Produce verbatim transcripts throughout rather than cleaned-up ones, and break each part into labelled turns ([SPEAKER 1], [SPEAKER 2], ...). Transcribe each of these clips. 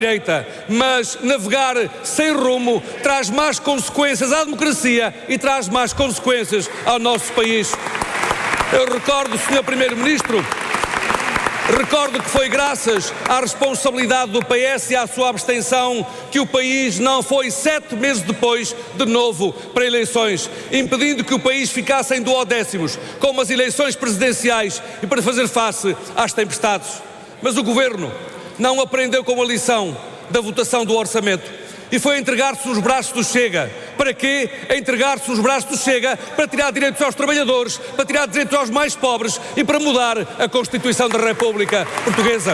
[SPEAKER 1] direita, mas navegar sem rumo traz más consequências à democracia e traz más consequências ao nosso país. Eu recordo, senhor Primeiro-Ministro, recordo que foi graças à responsabilidade do P S e à sua abstenção que o país não foi sete meses depois de novo para eleições, impedindo que o país ficasse em duodécimos, como as eleições presidenciais e para fazer face às tempestades. Mas o Governo não aprendeu com a lição da votação do orçamento e foi entregar-se nos braços do Chega. Para quê? Entregar-se nos braços do Chega para tirar direitos aos trabalhadores, para tirar direitos aos mais pobres e para mudar a Constituição da República Portuguesa.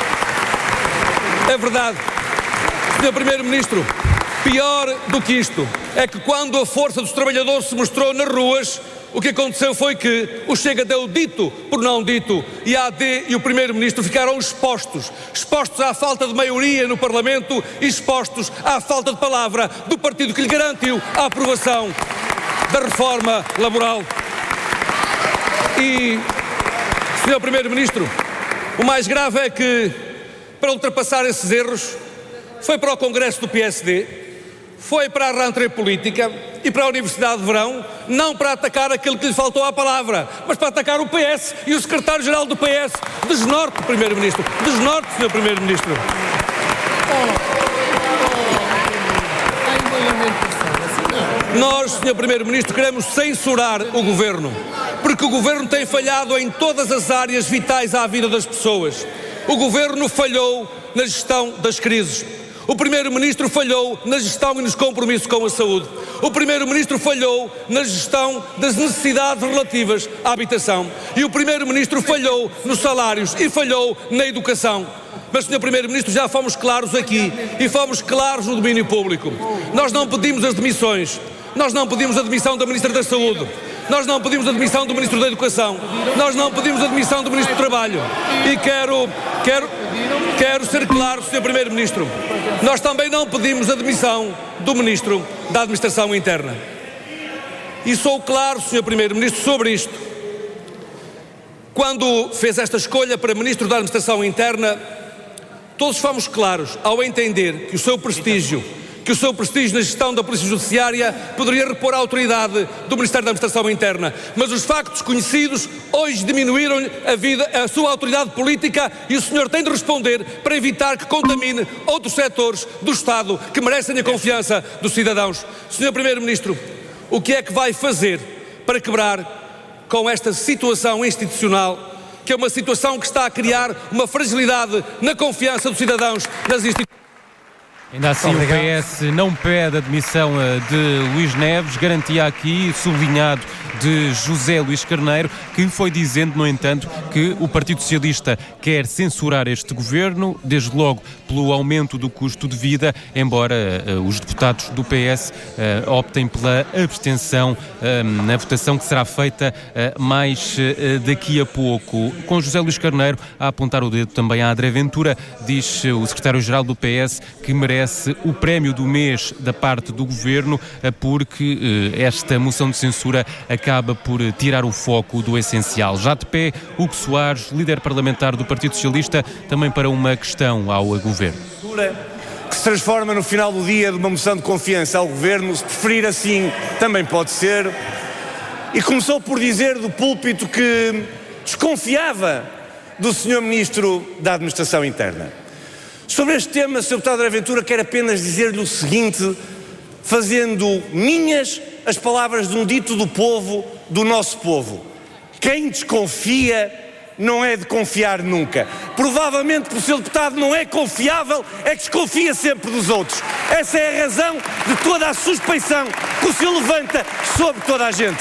[SPEAKER 1] É verdade, senhor Primeiro-Ministro, pior do que isto é que quando a força dos trabalhadores se mostrou nas ruas, o que aconteceu foi que o Chega deu dito por não dito e a A D e o Primeiro-Ministro ficaram expostos, expostos à falta de maioria no Parlamento e expostos à falta de palavra do partido que lhe garantiu a aprovação da reforma laboral. E, senhor Primeiro-Ministro, o mais grave é que, para ultrapassar esses erros, foi para o Congresso do P S D, foi para a rentrée política e para a Universidade de Verão, não para atacar aquele que lhe faltou à palavra, mas para atacar o P S e o secretário-geral do P S. Desnorte, Primeiro-Ministro. Desnorte, senhor Primeiro-Ministro. Nós, senhor Primeiro-Ministro, queremos censurar o Governo, porque o Governo tem falhado em todas as áreas vitais à vida das pessoas. O Governo falhou na gestão das crises. O Primeiro-Ministro falhou na gestão e nos compromissos com a saúde. O Primeiro-Ministro falhou na gestão das necessidades relativas à habitação. E o Primeiro-Ministro falhou nos salários e falhou na educação. Mas, senhor Primeiro-Ministro, já fomos claros aqui e fomos claros no domínio público. Nós não pedimos as demissões. Nós não pedimos a demissão da Ministra da Saúde. Nós não pedimos a demissão do Ministro da Educação. Nós não pedimos a demissão do Ministro do Trabalho. E quero, quero, quero ser claro, senhor Primeiro-Ministro, nós também não pedimos a demissão do Ministro da Administração Interna. E sou claro, senhor Primeiro-Ministro, sobre isto. Quando fez esta escolha para Ministro da Administração Interna, todos fomos claros ao entender que o seu prestígio que o seu prestígio na gestão da Polícia Judiciária poderia repor a autoridade do Ministério da Administração Interna. Mas os factos conhecidos hoje diminuíram a, vida, a sua autoridade política e o senhor tem de responder para evitar que contamine outros setores do Estado que merecem a confiança dos cidadãos. senhor Primeiro-Ministro, o que é que vai fazer para quebrar com esta situação institucional, que é uma situação que está a criar uma fragilidade na confiança dos cidadãos nas instituições?
[SPEAKER 2] Ainda assim, o P S não pede a demissão de Luís Neves, garantia aqui, sublinhado, de José Luís Carneiro, que foi dizendo, no entanto, que o Partido Socialista quer censurar este governo, desde logo pelo aumento do custo de vida, embora uh, os deputados do P S uh, optem pela abstenção uh, na votação que será feita uh, mais uh, daqui a pouco. Com José Luís Carneiro a apontar o dedo também à André Ventura, diz uh, o secretário-geral do P S que merece o prémio do mês da parte do governo, uh, porque uh, esta moção de censura acaba por tirar o foco do essencial. Já de pé, Hugo Soares, líder parlamentar do Partido Socialista, também para uma questão ao governo.
[SPEAKER 3] Que se transforma no final do dia de uma moção de confiança ao governo, se preferir assim, também pode ser. E começou por dizer do púlpito que desconfiava do senhor Ministro da Administração Interna. Sobre este tema, senhor Deputado André Ventura, quero apenas dizer-lhe o seguinte, fazendo minhas as palavras de um dito do povo, do nosso povo: quem desconfia não é de confiar nunca. Provavelmente, por ser deputado não é confiável, é que desconfia sempre dos outros. Essa é a razão de toda a suspeição que o senhor levanta sobre toda a gente.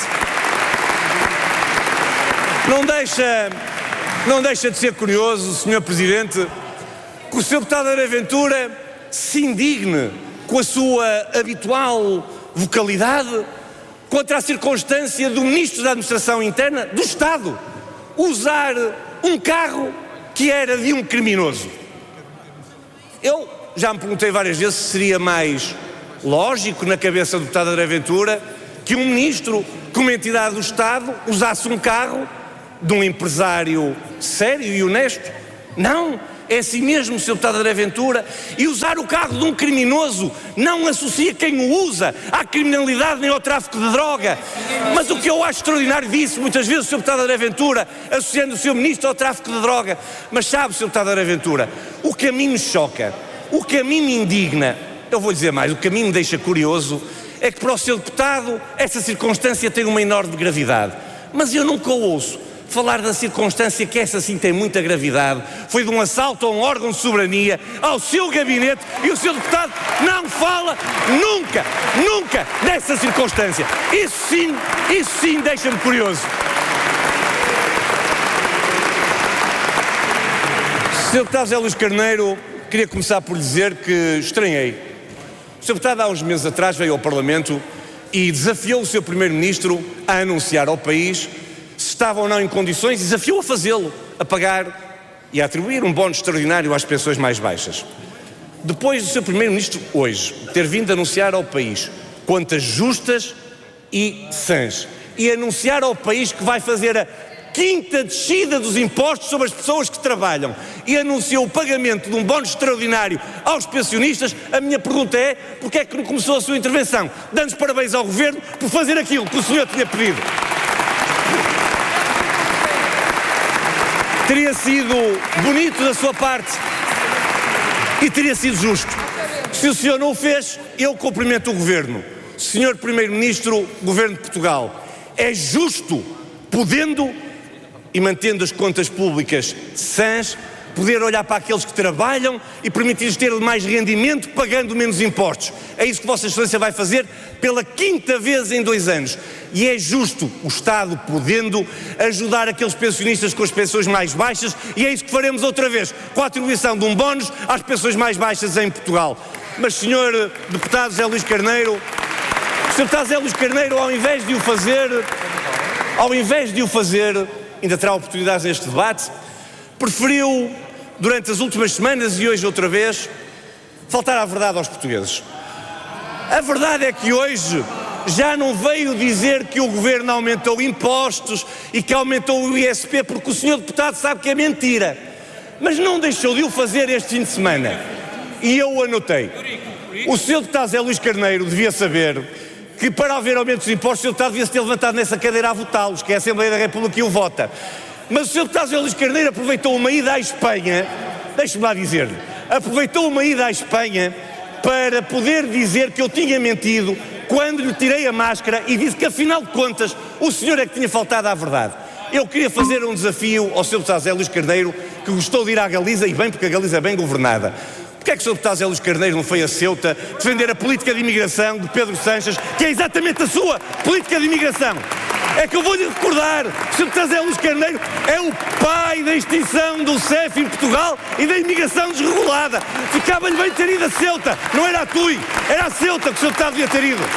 [SPEAKER 3] Não deixa, não deixa de ser curioso, senhor Presidente, que o senhor deputado André Ventura se indigne com a sua habitual vocalidade contra a circunstância do Ministro da Administração Interna do Estado usar um carro que era de um criminoso. Eu já me perguntei várias vezes se seria mais lógico na cabeça do deputado André Ventura que um ministro, como entidade do Estado, usasse um carro de um empresário sério e honesto. Não, É assim mesmo, senhor Deputado André Ventura? E usar o carro de um criminoso não associa quem o usa à criminalidade nem ao tráfico de droga. Mas o que eu acho extraordinário disso, muitas vezes o senhor Deputado André Ventura, associando o seu ministro ao tráfico de droga. Mas sabe, senhor Deputado André Ventura, o que a mim me choca, o que a mim me indigna, eu vou dizer mais, o que a mim me deixa curioso, é que para o senhor Deputado essa circunstância tem uma enorme gravidade. Mas eu nunca ouço falar da circunstância que essa sim tem muita gravidade. Foi de um assalto a um órgão de soberania, ao seu gabinete, e o senhor Deputado não fala nunca, nunca dessa circunstância. Isso sim, isso sim deixa-me curioso. senhor Deputado José Luís Carneiro, queria começar por lhe dizer que estranhei. O senhor Deputado há uns meses atrás veio ao Parlamento e desafiou o seu Primeiro-Ministro a anunciar ao país se estava ou não em condições, desafiou a fazê-lo, a pagar e a atribuir um bónus extraordinário às pensões mais baixas. Depois do seu Primeiro-Ministro, hoje, ter vindo anunciar ao país contas justas e sãs, e anunciar ao país que vai fazer a quinta descida dos impostos sobre as pessoas que trabalham, e anunciou o pagamento de um bónus extraordinário aos pensionistas, a minha pergunta é, porque é que não começou a sua intervenção? Dando os parabéns ao Governo por fazer aquilo que o senhor tinha pedido. Teria sido bonito da sua parte e teria sido justo. Se o senhor não o fez, eu cumprimento o Governo. senhor Primeiro-Ministro, Governo de Portugal, é justo, podendo e mantendo as contas públicas sãs, poder olhar para aqueles que trabalham e permitir-lhes ter mais rendimento pagando menos impostos. É isso que Vossa Excelência vai fazer pela quinta vez em dois anos. E é justo o Estado, podendo, ajudar aqueles pensionistas com as pensões mais baixas, e é isso que faremos outra vez, com a atribuição de um bónus às pensões mais baixas em Portugal. Mas, senhor Deputado José Luís Carneiro, o senhor Deputado José Luís Carneiro, ao invés de o fazer, ao invés de o fazer, ainda terá oportunidades neste debate, preferiu, durante as últimas semanas e hoje outra vez, faltar à verdade aos portugueses. A verdade é que hoje já não veio dizer que o Governo aumentou impostos e que aumentou o I S P, porque o senhor Deputado sabe que é mentira. Mas não deixou de o fazer este fim de semana. E eu o anotei. O senhor Deputado José Luís Carneiro devia saber que para haver aumento dos impostos o senhor Deputado devia se ter levantado nessa cadeira a votá-los, que é a Assembleia da República e o vota. Mas o senhor Deputado José Luís Carneiro aproveitou uma ida à Espanha, deixe-me lá dizer-lhe, aproveitou uma ida à Espanha para poder dizer que eu tinha mentido quando lhe tirei a máscara e disse que, afinal de contas, o senhor é que tinha faltado à verdade. Eu queria fazer um desafio ao senhor Deputado José Luís Carneiro, que gostou de ir à Galiza, e bem, porque a Galiza é bem governada. Porquê é que o senhor Deputado José Luís Carneiro não foi a Ceuta defender a política de imigração de Pedro Sanches, que é exatamente a sua política de imigração? É que eu vou-lhe recordar, o senhor Deputado José Luís Carneiro é o pai da extinção do C E F em Portugal e da imigração desregulada. Ficava-lhe bem ter ido a Ceuta, não era a Tui, era a Ceuta que o senhor Deputado devia ter ido.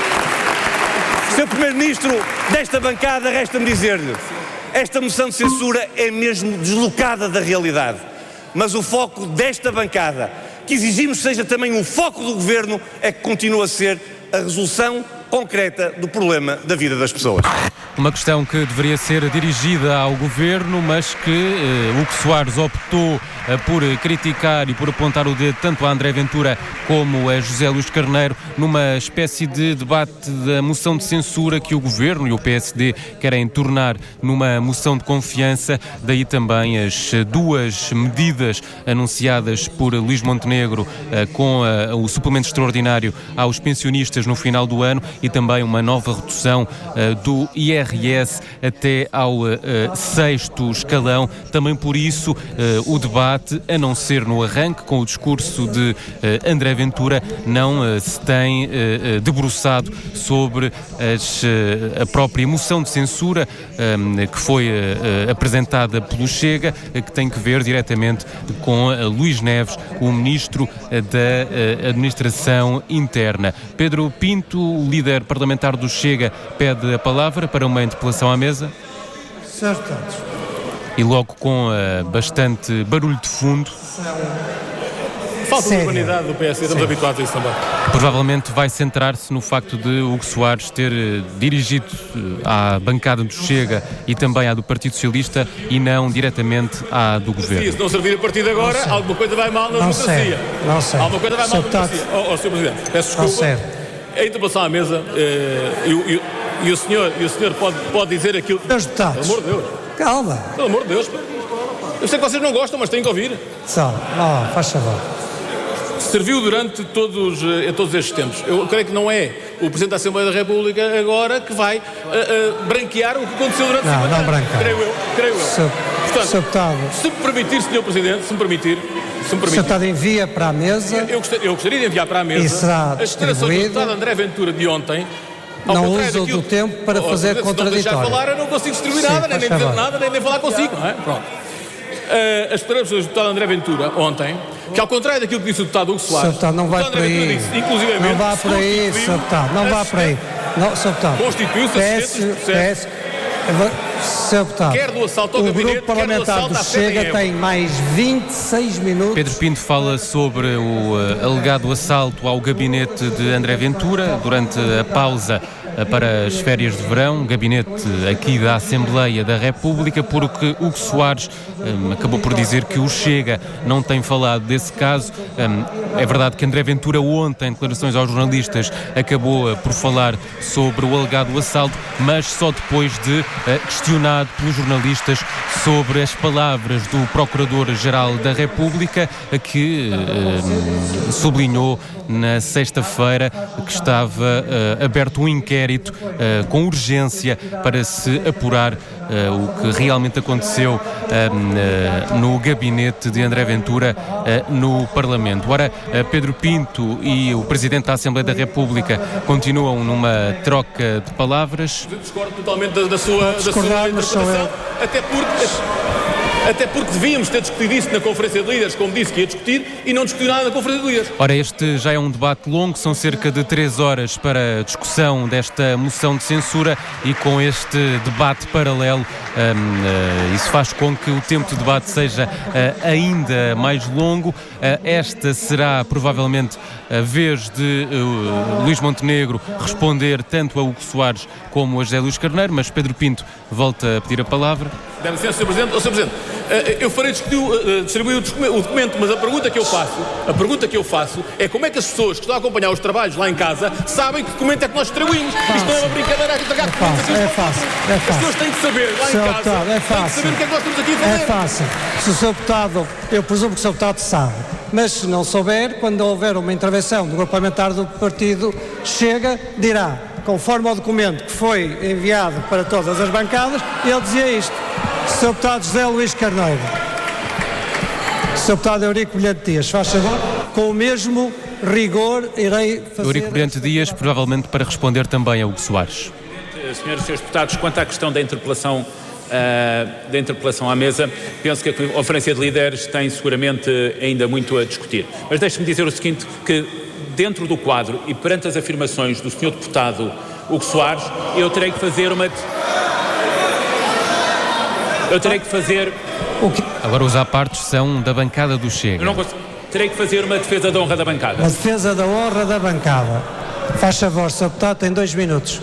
[SPEAKER 3] senhor Primeiro-Ministro, desta bancada, resta-me dizer-lhe, esta moção de censura é mesmo deslocada da realidade. Mas o foco desta bancada, que exigimos seja também o foco do Governo, é que continua a ser a resolução concreta do problema da vida das pessoas.
[SPEAKER 2] Uma questão que deveria ser dirigida ao Governo, mas que eh, Hugo Soares optou eh, por criticar e por apontar o dedo tanto a André Ventura como a José Luís Carneiro, numa espécie de debate da moção de censura que o Governo e o P S D querem tornar numa moção de confiança. Daí também as duas medidas anunciadas por Luís Montenegro eh, com eh, o suplemento extraordinário aos pensionistas no final do ano e também uma nova redução uh, do I R S até ao uh, sexto escalão. Também por isso uh, o debate, a não ser no arranque, com o discurso de uh, André Ventura, não uh, se tem uh, debruçado sobre as, uh, a própria moção de censura um, que foi uh, apresentada pelo Chega, uh, que tem que ver diretamente com uh, Luís Neves, o Ministro uh, da uh, Administração Interna. Pedro Pinto, líder parlamentar do Chega, pede a palavra para uma interpelação à mesa.
[SPEAKER 4] Certo.
[SPEAKER 2] E logo com uh, bastante barulho de fundo.
[SPEAKER 4] falta
[SPEAKER 5] séria.
[SPEAKER 4] de humanidade do P S, estamos
[SPEAKER 5] Sim.
[SPEAKER 4] habituados a isso também.
[SPEAKER 2] Provavelmente vai centrar-se no facto de Hugo Soares ter dirigido à bancada do Chega e também à do Partido Socialista e não diretamente à do Governo.
[SPEAKER 4] Se não servir a partir de agora, alguma coisa vai mal na
[SPEAKER 5] Não
[SPEAKER 4] democracia.
[SPEAKER 5] sei, não sei.
[SPEAKER 4] Alguma coisa vai mal na
[SPEAKER 5] Deputado.
[SPEAKER 4] democracia. Oh, oh, senhor Presidente, peço
[SPEAKER 5] Não
[SPEAKER 4] desculpa.
[SPEAKER 5] sei.
[SPEAKER 4] A interpelação à mesa, eh, e, o- e o- e o senhor, e o senhor pode, pode dizer aquilo...
[SPEAKER 5] Senhores deputados.
[SPEAKER 4] Pelo amor de Deus.
[SPEAKER 5] Calma.
[SPEAKER 4] Pelo amor de Deus. Eu sei que vocês não gostam, mas têm que ouvir.
[SPEAKER 5] Só, ó, faz favor.
[SPEAKER 4] Serviu durante todos, eh, todos estes tempos. Eu creio que não é o Presidente da Assembleia da República agora que vai eh, eh, branquear o que aconteceu durante
[SPEAKER 5] Não,
[SPEAKER 4] cinquenta
[SPEAKER 5] não
[SPEAKER 4] anos.
[SPEAKER 5] branquear.
[SPEAKER 4] Creio eu, creio eu.
[SPEAKER 5] Senhor
[SPEAKER 4] Portanto,
[SPEAKER 5] Senhor Deputado,
[SPEAKER 4] se me permitir, senhor Presidente, se me permitir, se me
[SPEAKER 5] o Senhor
[SPEAKER 4] permitir,
[SPEAKER 5] Deputado envia para a mesa,
[SPEAKER 4] eu gostaria, eu gostaria de enviar para a mesa
[SPEAKER 5] E será
[SPEAKER 4] as declarações do
[SPEAKER 5] distribuído.
[SPEAKER 4] deputado André Ventura de ontem. Ao
[SPEAKER 5] Não
[SPEAKER 4] contrário
[SPEAKER 5] usa
[SPEAKER 4] daquilo-
[SPEAKER 5] do tempo para
[SPEAKER 4] Oh,
[SPEAKER 5] fazer
[SPEAKER 4] Presidente, se não me deixar
[SPEAKER 5] contraditório.
[SPEAKER 4] falar, eu não consigo distribuir
[SPEAKER 5] Sim,
[SPEAKER 4] nada, nem,
[SPEAKER 5] faz
[SPEAKER 4] nem dizer
[SPEAKER 5] favor.
[SPEAKER 4] nada, nem, nem falar consigo, não é? Pronto. Eh, as declarações do deputado André Ventura ontem, que ao contrário daquilo que disse o deputado Hugo Soares,
[SPEAKER 5] Senhor Deputado, não
[SPEAKER 4] o
[SPEAKER 5] vai
[SPEAKER 4] deputado
[SPEAKER 5] por
[SPEAKER 4] André
[SPEAKER 5] aí.
[SPEAKER 4] Ventura disse, inclusivamente,
[SPEAKER 5] Não vá
[SPEAKER 4] se
[SPEAKER 5] por aí,
[SPEAKER 4] constituiu
[SPEAKER 5] Senhor Deputado, não vá por aí. Não, Senhor Deputado.
[SPEAKER 4] Constituiu-se
[SPEAKER 5] Peço,
[SPEAKER 4] assistente de
[SPEAKER 5] peço, Senhor Deputado,
[SPEAKER 4] quer do assalto ao
[SPEAKER 5] o
[SPEAKER 4] gabinete,
[SPEAKER 5] grupo
[SPEAKER 4] quer do
[SPEAKER 5] parlamentar
[SPEAKER 4] assalto
[SPEAKER 5] do
[SPEAKER 4] à sede em
[SPEAKER 5] Chega
[SPEAKER 4] Évora.
[SPEAKER 5] tem mais vinte e seis minutos.
[SPEAKER 2] Pedro Pinto fala sobre o uh, alegado assalto ao gabinete de André Ventura durante a pausa uh, para as férias de verão, gabinete aqui da Assembleia da República, porque Hugo Soares um, acabou por dizer que o Chega não tem falado desse caso. Um, é verdade que André Ventura ontem, em declarações aos jornalistas, acabou uh, por falar sobre o alegado assalto, mas só depois de uh, questionado pelos jornalistas sobre as palavras do Procurador-Geral da República, que uh, sublinhou na sexta-feira que estava uh, aberto um inquérito uh, com urgência para se apurar uh, o que realmente aconteceu uh, uh, no gabinete de André Ventura uh, no Parlamento. Ora, uh, Pedro Pinto e o Presidente da Assembleia da República continuam numa troca de palavras.
[SPEAKER 4] Eu discordo totalmente da, da sua, da sua
[SPEAKER 5] discordar, mas sou
[SPEAKER 4] interpretação, até porque, até porque devíamos ter discutido isso na Conferência de Líderes, como disse que ia discutir, e não discutiu nada na Conferência de Líderes.
[SPEAKER 2] Ora, este já é um debate longo, são cerca de três horas para a discussão desta moção de censura e com este debate paralelo um, uh, isso faz com que o tempo de debate seja uh, ainda mais longo. Uh, esta será provavelmente a vez de uh, Luís Montenegro responder tanto a Hugo Soares como a José Luís Carneiro, mas Pedro Pinto volta a pedir a palavra.
[SPEAKER 4] Dá licença, senhor Presidente. Oh, senhor Presidente, eh, eu farei discutir, eh, distribuir o documento, o documento, mas a pergunta que eu faço, a pergunta que eu faço é como é que as pessoas que estão a acompanhar os trabalhos lá em casa sabem que documento é que nós distribuímos. Isto não é uma brincadeira a entregar documentos aqui.
[SPEAKER 5] É fácil, é
[SPEAKER 4] As
[SPEAKER 5] fácil.
[SPEAKER 4] pessoas têm que saber lá em
[SPEAKER 5] Senhor
[SPEAKER 4] casa,
[SPEAKER 5] Deputado, é
[SPEAKER 4] têm que
[SPEAKER 5] fácil.
[SPEAKER 4] saber o que é que nós estamos aqui a fazer.
[SPEAKER 5] É fácil. Se o Senhor Deputado, eu presumo que o Senhor Deputado sabe, mas se não souber, quando houver uma intervenção do grupo parlamentar do partido Chega, dirá, conforme ao documento que foi enviado para todas as bancadas, ele dizia isto. senhor Deputado José Luís Carneiro. senhor Deputado Eurico Brilhante Dias, faz favor, com o mesmo rigor irei fazer...
[SPEAKER 2] Eurico Brilhante Dias, provavelmente para responder também a Hugo Soares.
[SPEAKER 6] Senhoras e senhores deputados, quanto à questão da interpelação, uh, da interpelação à mesa, penso que a Conferência de Líderes tem seguramente ainda muito a discutir. Mas deixe-me dizer o seguinte, que dentro do quadro e perante as afirmações do senhor deputado Hugo Soares, eu terei que fazer uma... Eu terei que fazer...
[SPEAKER 2] Agora os apartes são da bancada do Chega.
[SPEAKER 6] Eu não consigo, terei que fazer uma defesa da honra da bancada.
[SPEAKER 5] A defesa da honra da bancada. Faz favor, senhor Deputado, tem dois minutos.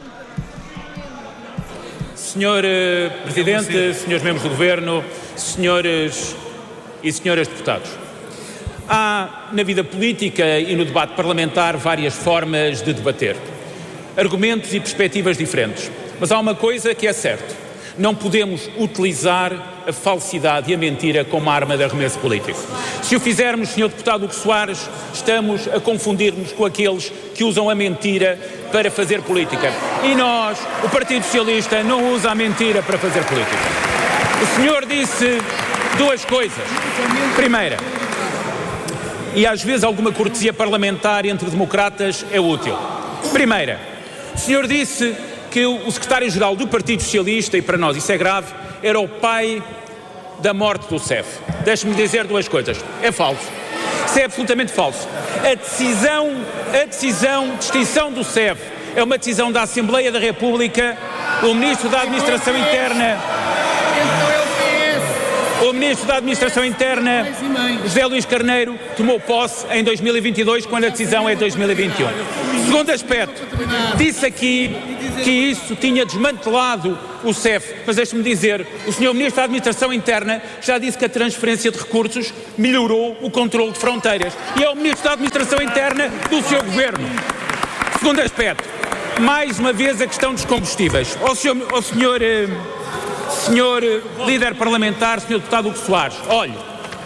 [SPEAKER 6] Senhor uh, Presidente, senhores membros do Governo, senhores e senhoras deputados, há na vida política e no debate parlamentar várias formas de debater, argumentos e perspectivas diferentes, mas há uma coisa que é certa: não podemos utilizar a falsidade e a mentira como arma de arremesso político. Se o fizermos, senhor deputado Hugo Soares, estamos a confundir-nos com aqueles que usam a mentira para fazer política. E nós, o Partido Socialista, não usa a mentira para fazer política. O senhor disse duas coisas. Primeira, e às vezes alguma cortesia parlamentar entre democratas é útil. Primeira, o senhor disse que o secretário-geral do Partido Socialista, e para nós isso é grave, era o pai da morte do C E F. Deixe-me dizer duas coisas. É falso. Isso é absolutamente falso. A decisão, a decisão de extinção do C E F é uma decisão da Assembleia da República. O Ministro da Administração Interna... O Ministro da Administração Interna, José Luís Carneiro, tomou posse em dois mil e vinte e dois, quando a decisão é dois mil e vinte e um. Segundo aspecto, disse aqui que isso tinha desmantelado o C E F, mas deixe-me dizer, o senhor Ministro da Administração Interna já disse que a transferência de recursos melhorou o controle de fronteiras e é o Ministro da Administração Interna do seu Governo. Segundo aspecto, mais uma vez a questão dos combustíveis. Ao senhor, ao senhor, senhor líder parlamentar, senhor deputado Hugo Soares, olhe,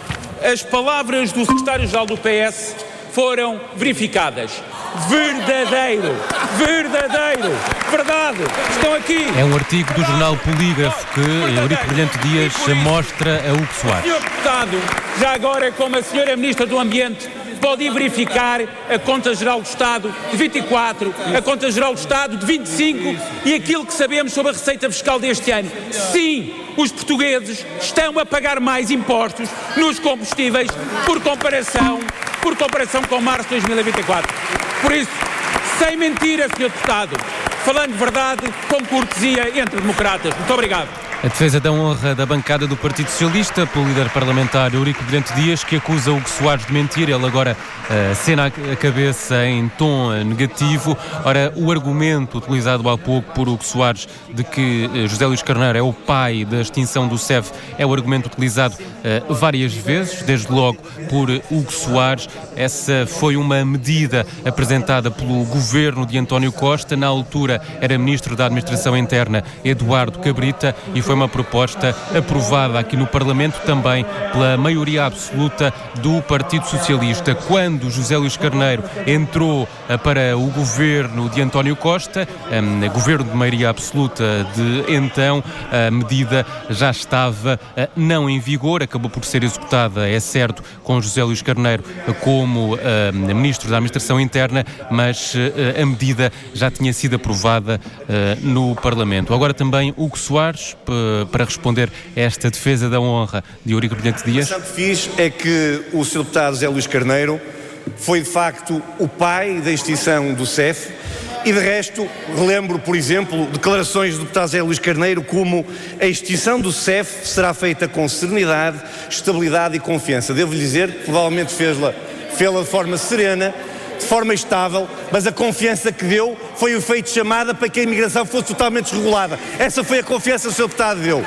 [SPEAKER 6] as palavras do secretário-geral do P S foram verificadas. Verdadeiro, verdadeiro, verdade, estão aqui.
[SPEAKER 2] É um artigo do jornal Polígrafo que Eurico Brilhante Dias mostra a Hugo Soares.
[SPEAKER 6] senhor deputado, já agora como a senhora Ministra do Ambiente, pode ir verificar a Conta Geral do Estado de vinte e quatro, a Conta Geral do Estado de vinte e cinco e aquilo que sabemos sobre a receita fiscal deste ano. Sim, os portugueses estão a pagar mais impostos nos combustíveis por comparação, por comparação com março de dois mil e vinte e quatro. Por isso, sem mentira, senhor deputado, falando verdade, com cortesia entre democratas. Muito obrigado.
[SPEAKER 2] A defesa da honra da bancada do Partido Socialista pelo líder parlamentar Eurico Brilhante Dias, que acusa Hugo Soares de mentir. Ele agora acena a cabeça em tom negativo. Ora, o argumento utilizado há pouco por Hugo Soares de que José Luís Carneiro é o pai da extinção do C E F é o argumento utilizado uh, várias vezes, desde logo por Hugo Soares. Essa foi uma medida apresentada pelo governo de António Costa. Na altura era ministro da Administração Interna Eduardo Cabrita e foi uma proposta aprovada aqui no Parlamento também pela maioria absoluta do Partido Socialista. Quando José Luís Carneiro entrou para o governo de António Costa, um, governo de maioria absoluta de então, a medida já estava uh, não em vigor, acabou por ser executada, é certo, com José Luís Carneiro como uh, ministro da Administração Interna, mas uh, a medida já tinha sido aprovada uh, no Parlamento. Agora também Hugo Soares, para responder a esta defesa da honra de Eurico Brilhante Dias.
[SPEAKER 3] A que fiz é que o senhor deputado José Luís Carneiro foi de facto o pai da extinção do C E F e de resto relembro, por exemplo, declarações do deputado José Luís Carneiro como a extinção do C E F será feita com serenidade, estabilidade e confiança. Devo-lhe dizer que provavelmente fez-la, fez-la de forma serena, de forma estável, mas a confiança que deu foi o efeito de chamada para que a imigração fosse totalmente desregulada. Essa foi a confiança que o senhor deputado deu.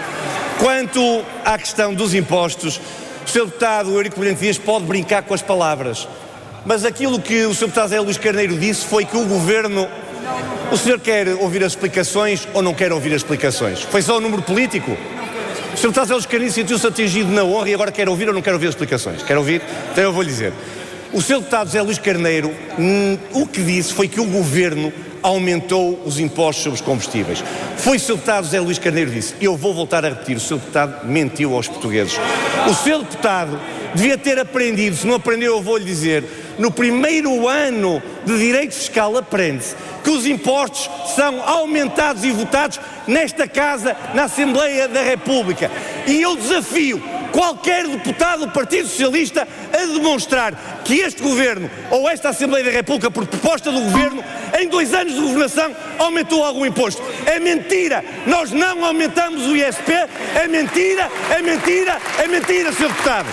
[SPEAKER 3] Quanto à questão dos impostos, o senhor deputado Eurico Brilhante Dias pode brincar com as palavras, mas aquilo que o senhor deputado José Luís Carneiro disse foi que o governo... O senhor quer ouvir as explicações ou não quer ouvir as explicações? Foi só o número político? O senhor deputado José Luís Carneiro sentiu-se atingido na honra e agora quer ouvir ou não quer ouvir as explicações? Quer ouvir? Então eu vou lhe dizer. O senhor deputado José Luís Carneiro, hum, o que disse foi que o governo aumentou os impostos sobre os combustíveis. Foi o senhor deputado José Luís Carneiro que disse. Eu vou voltar a repetir, o senhor deputado mentiu aos portugueses. O senhor deputado devia ter aprendido, se não aprendeu eu vou-lhe dizer, no primeiro ano de direito fiscal aprende-se que os impostos são aumentados e votados nesta casa, na Assembleia da República. E eu desafio qualquer deputado do Partido Socialista a demonstrar que este Governo, ou esta Assembleia da República, por proposta do Governo, em dois anos de governação, aumentou algum imposto. É mentira! Nós não aumentamos o I S P, é mentira, é mentira, é mentira, senhor Deputado!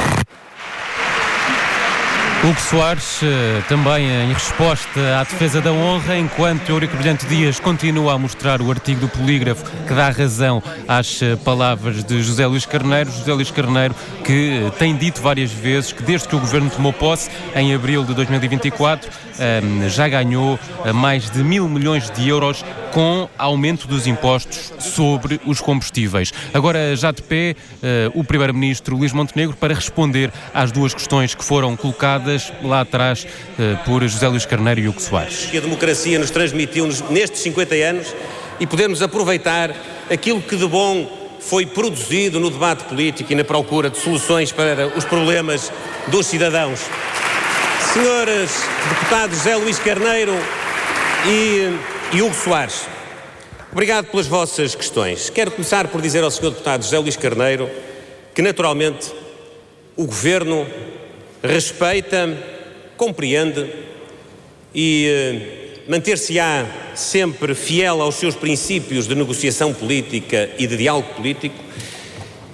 [SPEAKER 2] Hugo Soares, também em resposta à defesa da honra, enquanto Eurico Brilhante Dias continua a mostrar o artigo do Polígrafo que dá razão às palavras de José Luís Carneiro. José Luís Carneiro que tem dito várias vezes que desde que o Governo tomou posse, em abril de dois mil e vinte e quatro, já ganhou mais de mil milhões de euros com aumento dos impostos sobre os combustíveis. Agora, já de pé, o Primeiro-Ministro Luís Montenegro para responder às duas questões que foram colocadas lá atrás por José Luís Carneiro e Hugo Soares.
[SPEAKER 7] Que a democracia nos transmitiu nestes cinquenta anos e podermos aproveitar aquilo que de bom foi produzido no debate político e na procura de soluções para os problemas dos cidadãos. Senhores deputados José Luís Carneiro e, e Hugo Soares, obrigado pelas vossas questões. Quero começar por dizer ao senhor deputado José Luís Carneiro que naturalmente o Governo respeita, compreende e eh, manter-se-á sempre fiel aos seus princípios de negociação política e de diálogo político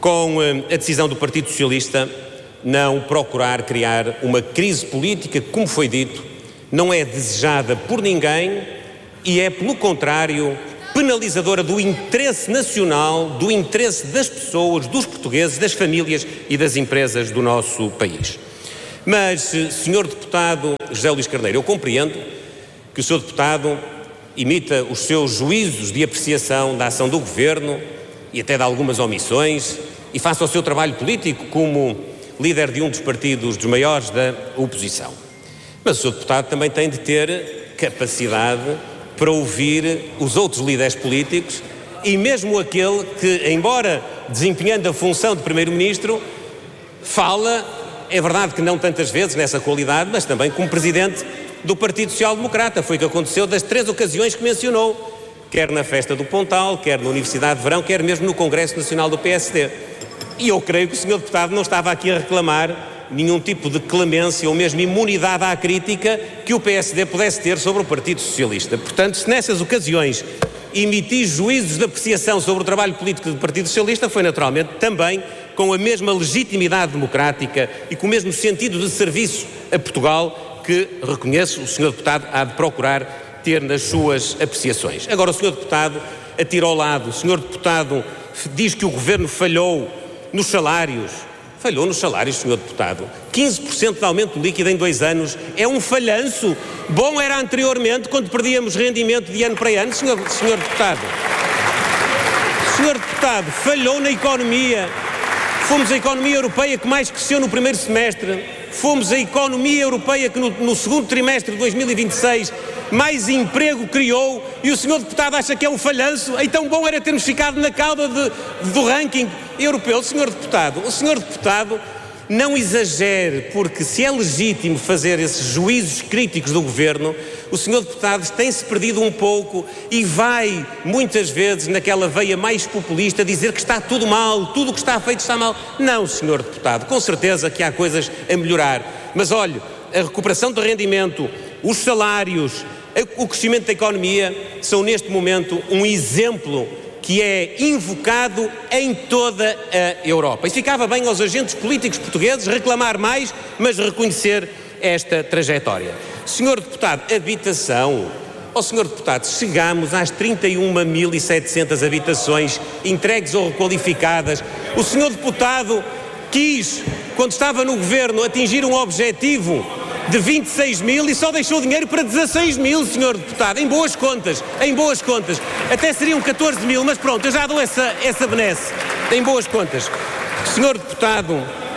[SPEAKER 7] com a decisão do Partido Socialista não procurar criar uma crise política que, como foi dito, não é desejada por ninguém e é, pelo contrário, penalizadora do interesse nacional, do interesse das pessoas, dos portugueses, das famílias e das empresas do nosso país. Mas, senhor deputado José Luís Carneiro, eu compreendo que o senhor deputado imita os seus juízos de apreciação da ação do Governo e até de algumas omissões e faça o seu trabalho político como líder de um dos partidos dos maiores da oposição. Mas o senhor deputado também tem de ter capacidade para ouvir os outros líderes políticos e mesmo aquele que, embora desempenhando a função de Primeiro-Ministro, fala, é verdade que não tantas vezes nessa qualidade, mas também como Presidente do Partido Social Democrata. Foi o que aconteceu das três ocasiões que mencionou, quer na festa do Pontal, quer na Universidade de Verão, quer mesmo no Congresso Nacional do P S D. E eu creio que o senhor deputado não estava aqui a reclamar nenhum tipo de clemência ou mesmo imunidade à crítica que o P S D pudesse ter sobre o Partido Socialista. Portanto, se nessas ocasiões emitir juízos de apreciação sobre o trabalho político do Partido Socialista, foi naturalmente também com a mesma legitimidade democrática e com o mesmo sentido de serviço a Portugal que, reconheço, o senhor deputado há de procurar ter nas suas apreciações. Agora, o senhor deputado atira ao lado, o senhor deputado diz que o Governo falhou nos salários. Falhou nos salários, senhor deputado. quinze por cento de aumento líquido em dois anos é um falhanço. Bom era anteriormente, quando perdíamos rendimento de ano para ano, senhor, senhor deputado. Senhor deputado, falhou na economia. Fomos a economia europeia que mais cresceu no primeiro semestre. Fomos a economia europeia que no, no segundo trimestre de dois mil e vinte e seis mais emprego criou, e o senhor deputado acha que é um falhanço? Então bom era termos ficado na cauda de, do ranking europeu. Senhor deputado, o senhor deputado não exagere, porque se é legítimo fazer esses juízos críticos do Governo, o senhor deputado tem-se perdido um pouco e vai muitas vezes naquela veia mais populista dizer que está tudo mal, tudo o que está feito está mal. Não, senhor deputado, com certeza que há coisas a melhorar, mas olhe, a recuperação de rendimento, os salários, o crescimento da economia são neste momento um exemplo que é invocado em toda a Europa. E ficava bem aos agentes políticos portugueses reclamar mais, mas reconhecer esta trajetória. Senhor deputado, habitação. Ó senhor deputado, chegamos às trinta e uma mil e setecentas habitações entregues ou requalificadas. O senhor deputado quis, quando estava no Governo, atingir um objetivo de vinte e seis mil e só deixou dinheiro para dezasseis mil, senhor deputado, em boas contas, em boas contas. Até seriam catorze mil, mas pronto, eu já dou essa, essa benesse, em boas contas. Senhor deputado,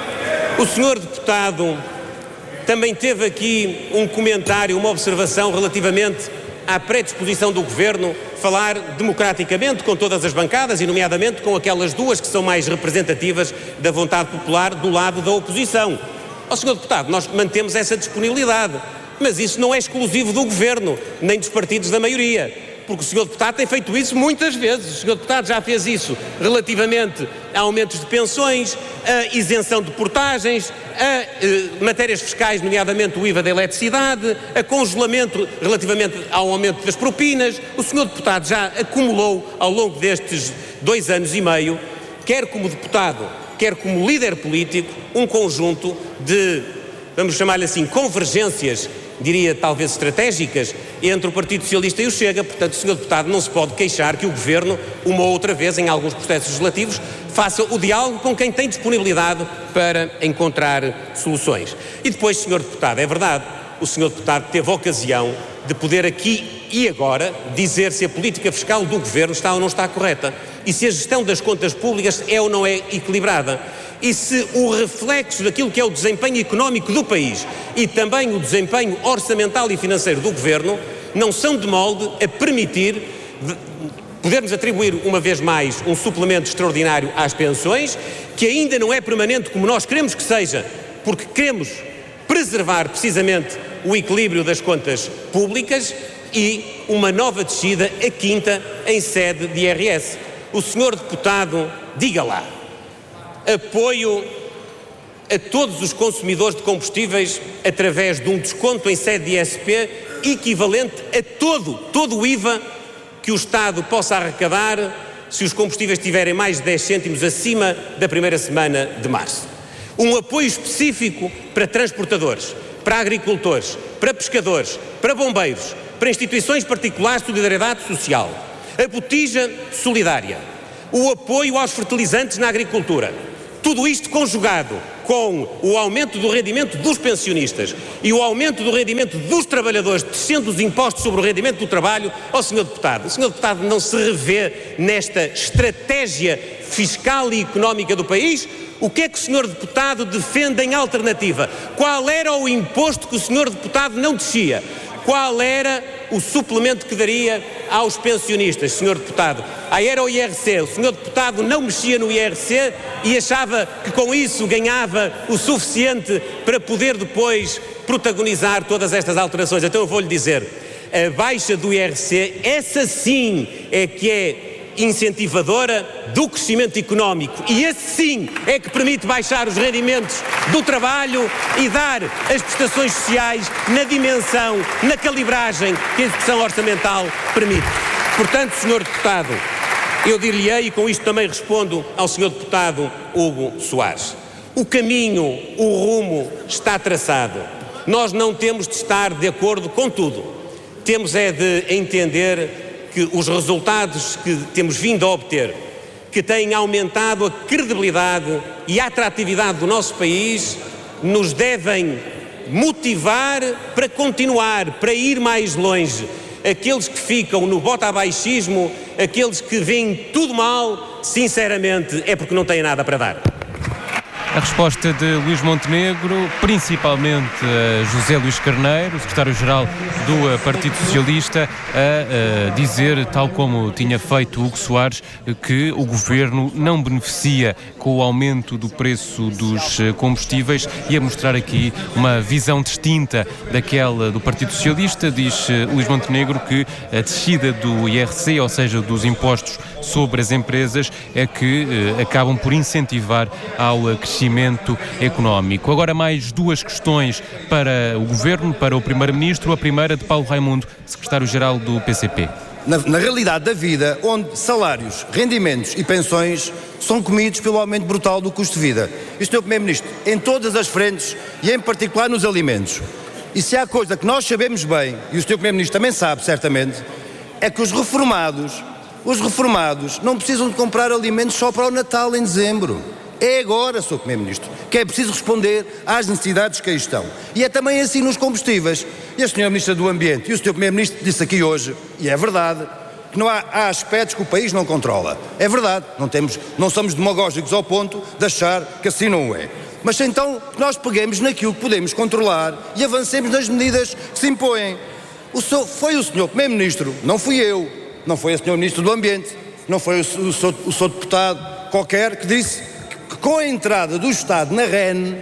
[SPEAKER 7] o senhor deputado também teve aqui um comentário, uma observação relativamente à predisposição do Governo falar democraticamente com todas as bancadas e nomeadamente com aquelas duas que são mais representativas da vontade popular do lado da oposição. Ó senhor deputado, nós mantemos essa disponibilidade, mas isso não é exclusivo do Governo, nem dos partidos da maioria, porque o senhor deputado tem feito isso muitas vezes. O senhor deputado já fez isso relativamente a aumentos de pensões, a isenção de portagens, a eh, matérias fiscais, nomeadamente o I V A da eletricidade, a congelamento relativamente ao aumento das propinas. O senhor deputado já acumulou ao longo destes dois anos e meio, quer como deputado, quer como líder político, um conjunto de, vamos chamar-lhe assim, convergências, diria talvez estratégicas, entre o Partido Socialista e o Chega. Portanto, o senhor deputado não se pode queixar que o Governo, uma ou outra vez, em alguns processos legislativos, faça o diálogo com quem tem disponibilidade para encontrar soluções. E depois, senhor deputado, é verdade, o senhor deputado teve a ocasião de poder aqui e agora dizer se a política fiscal do Governo está ou não está correta e se a gestão das contas públicas é ou não é equilibrada e se o reflexo daquilo que é o desempenho económico do país e também o desempenho orçamental e financeiro do Governo não são de molde a permitir podermos atribuir uma vez mais um suplemento extraordinário às pensões, que ainda não é permanente como nós queremos que seja, porque queremos preservar precisamente o equilíbrio das contas públicas, e uma nova descida, a quinta, em sede de I R S. O senhor deputado, diga lá, apoio a todos os consumidores de combustíveis através de um desconto em sede de I S P equivalente a todo, todo o I V A que o Estado possa arrecadar se os combustíveis estiverem mais de dez cêntimos acima da primeira semana de março. Um apoio específico para transportadores, para agricultores, para pescadores, para bombeiros, para instituições particulares de solidariedade social. A botija solidária, o apoio aos fertilizantes na agricultura. Tudo isto conjugado com o aumento do rendimento dos pensionistas e o aumento do rendimento dos trabalhadores, descendo os impostos sobre o rendimento do trabalho. Ó senhor Deputado, o senhor Deputado não se revê nesta estratégia fiscal e económica do país? O que é que o senhor Deputado defende em alternativa? Qual era o imposto que o senhor Deputado não descia? Qual era o suplemento que daria aos pensionistas, senhor Deputado? Aí era o I R C. O senhor Deputado não mexia no I R C e achava que com isso ganhava o suficiente para poder depois protagonizar todas estas alterações. Então eu vou-lhe dizer, a baixa do I R C, essa sim é que é incentivadora do crescimento económico, e esse sim é que permite baixar os rendimentos do trabalho e dar as prestações sociais na dimensão, na calibragem que a execução orçamental permite. Portanto, senhor Deputado, eu dir-lhe-ei, e com isto também respondo ao senhor Deputado Hugo Soares, o caminho, o rumo está traçado. Nós não temos de estar de acordo com tudo. Temos é de entender que os resultados que temos vindo a obter, que têm aumentado a credibilidade e a atratividade do nosso país, nos devem motivar para continuar, para ir mais longe. Aqueles que ficam no bota-abaixismo, aqueles que veem tudo mal, sinceramente é porque não têm nada para dar.
[SPEAKER 2] A resposta de Luís Montenegro, principalmente a José Luís Carneiro, secretário-geral do Partido Socialista, a, a dizer, tal como tinha feito Hugo Soares, que o governo não beneficia com o aumento do preço dos combustíveis, e a mostrar aqui uma visão distinta daquela do Partido Socialista. Diz Luís Montenegro que a descida do I R C, ou seja, dos impostos sobre as empresas, é que eh, acabam por incentivar ao crescimento económico. Agora mais duas questões para o Governo, para o Primeiro-Ministro. A primeira de Paulo Raimundo, secretário-geral do P C P.
[SPEAKER 8] Na, na realidade da vida, onde salários, rendimentos e pensões são comidos pelo aumento brutal do custo de vida. E, senhor Primeiro-Ministro, em todas as frentes e em particular nos alimentos. E se há coisa que nós sabemos bem, e o senhor Primeiro-Ministro também sabe certamente, é que os reformados, os reformados não precisam de comprar alimentos só para o Natal em dezembro. É agora, senhor Primeiro-Ministro, que é preciso responder às necessidades que aí estão. E é também assim nos combustíveis. E a senhora Ministra do Ambiente e o senhor Primeiro-Ministro disse aqui hoje, e é verdade, que não há, há aspectos que o país não controla. É verdade, não, temos, não somos demagógicos ao ponto de achar que assim não é. Mas então nós peguemos naquilo que podemos controlar e avancemos nas medidas que se impõem. O senhor, foi o senhor Primeiro-Ministro, não fui eu, não foi a senhora Ministra do Ambiente, não foi o, o, o, o senhor deputado qualquer que disse que com a entrada do Estado na R E N,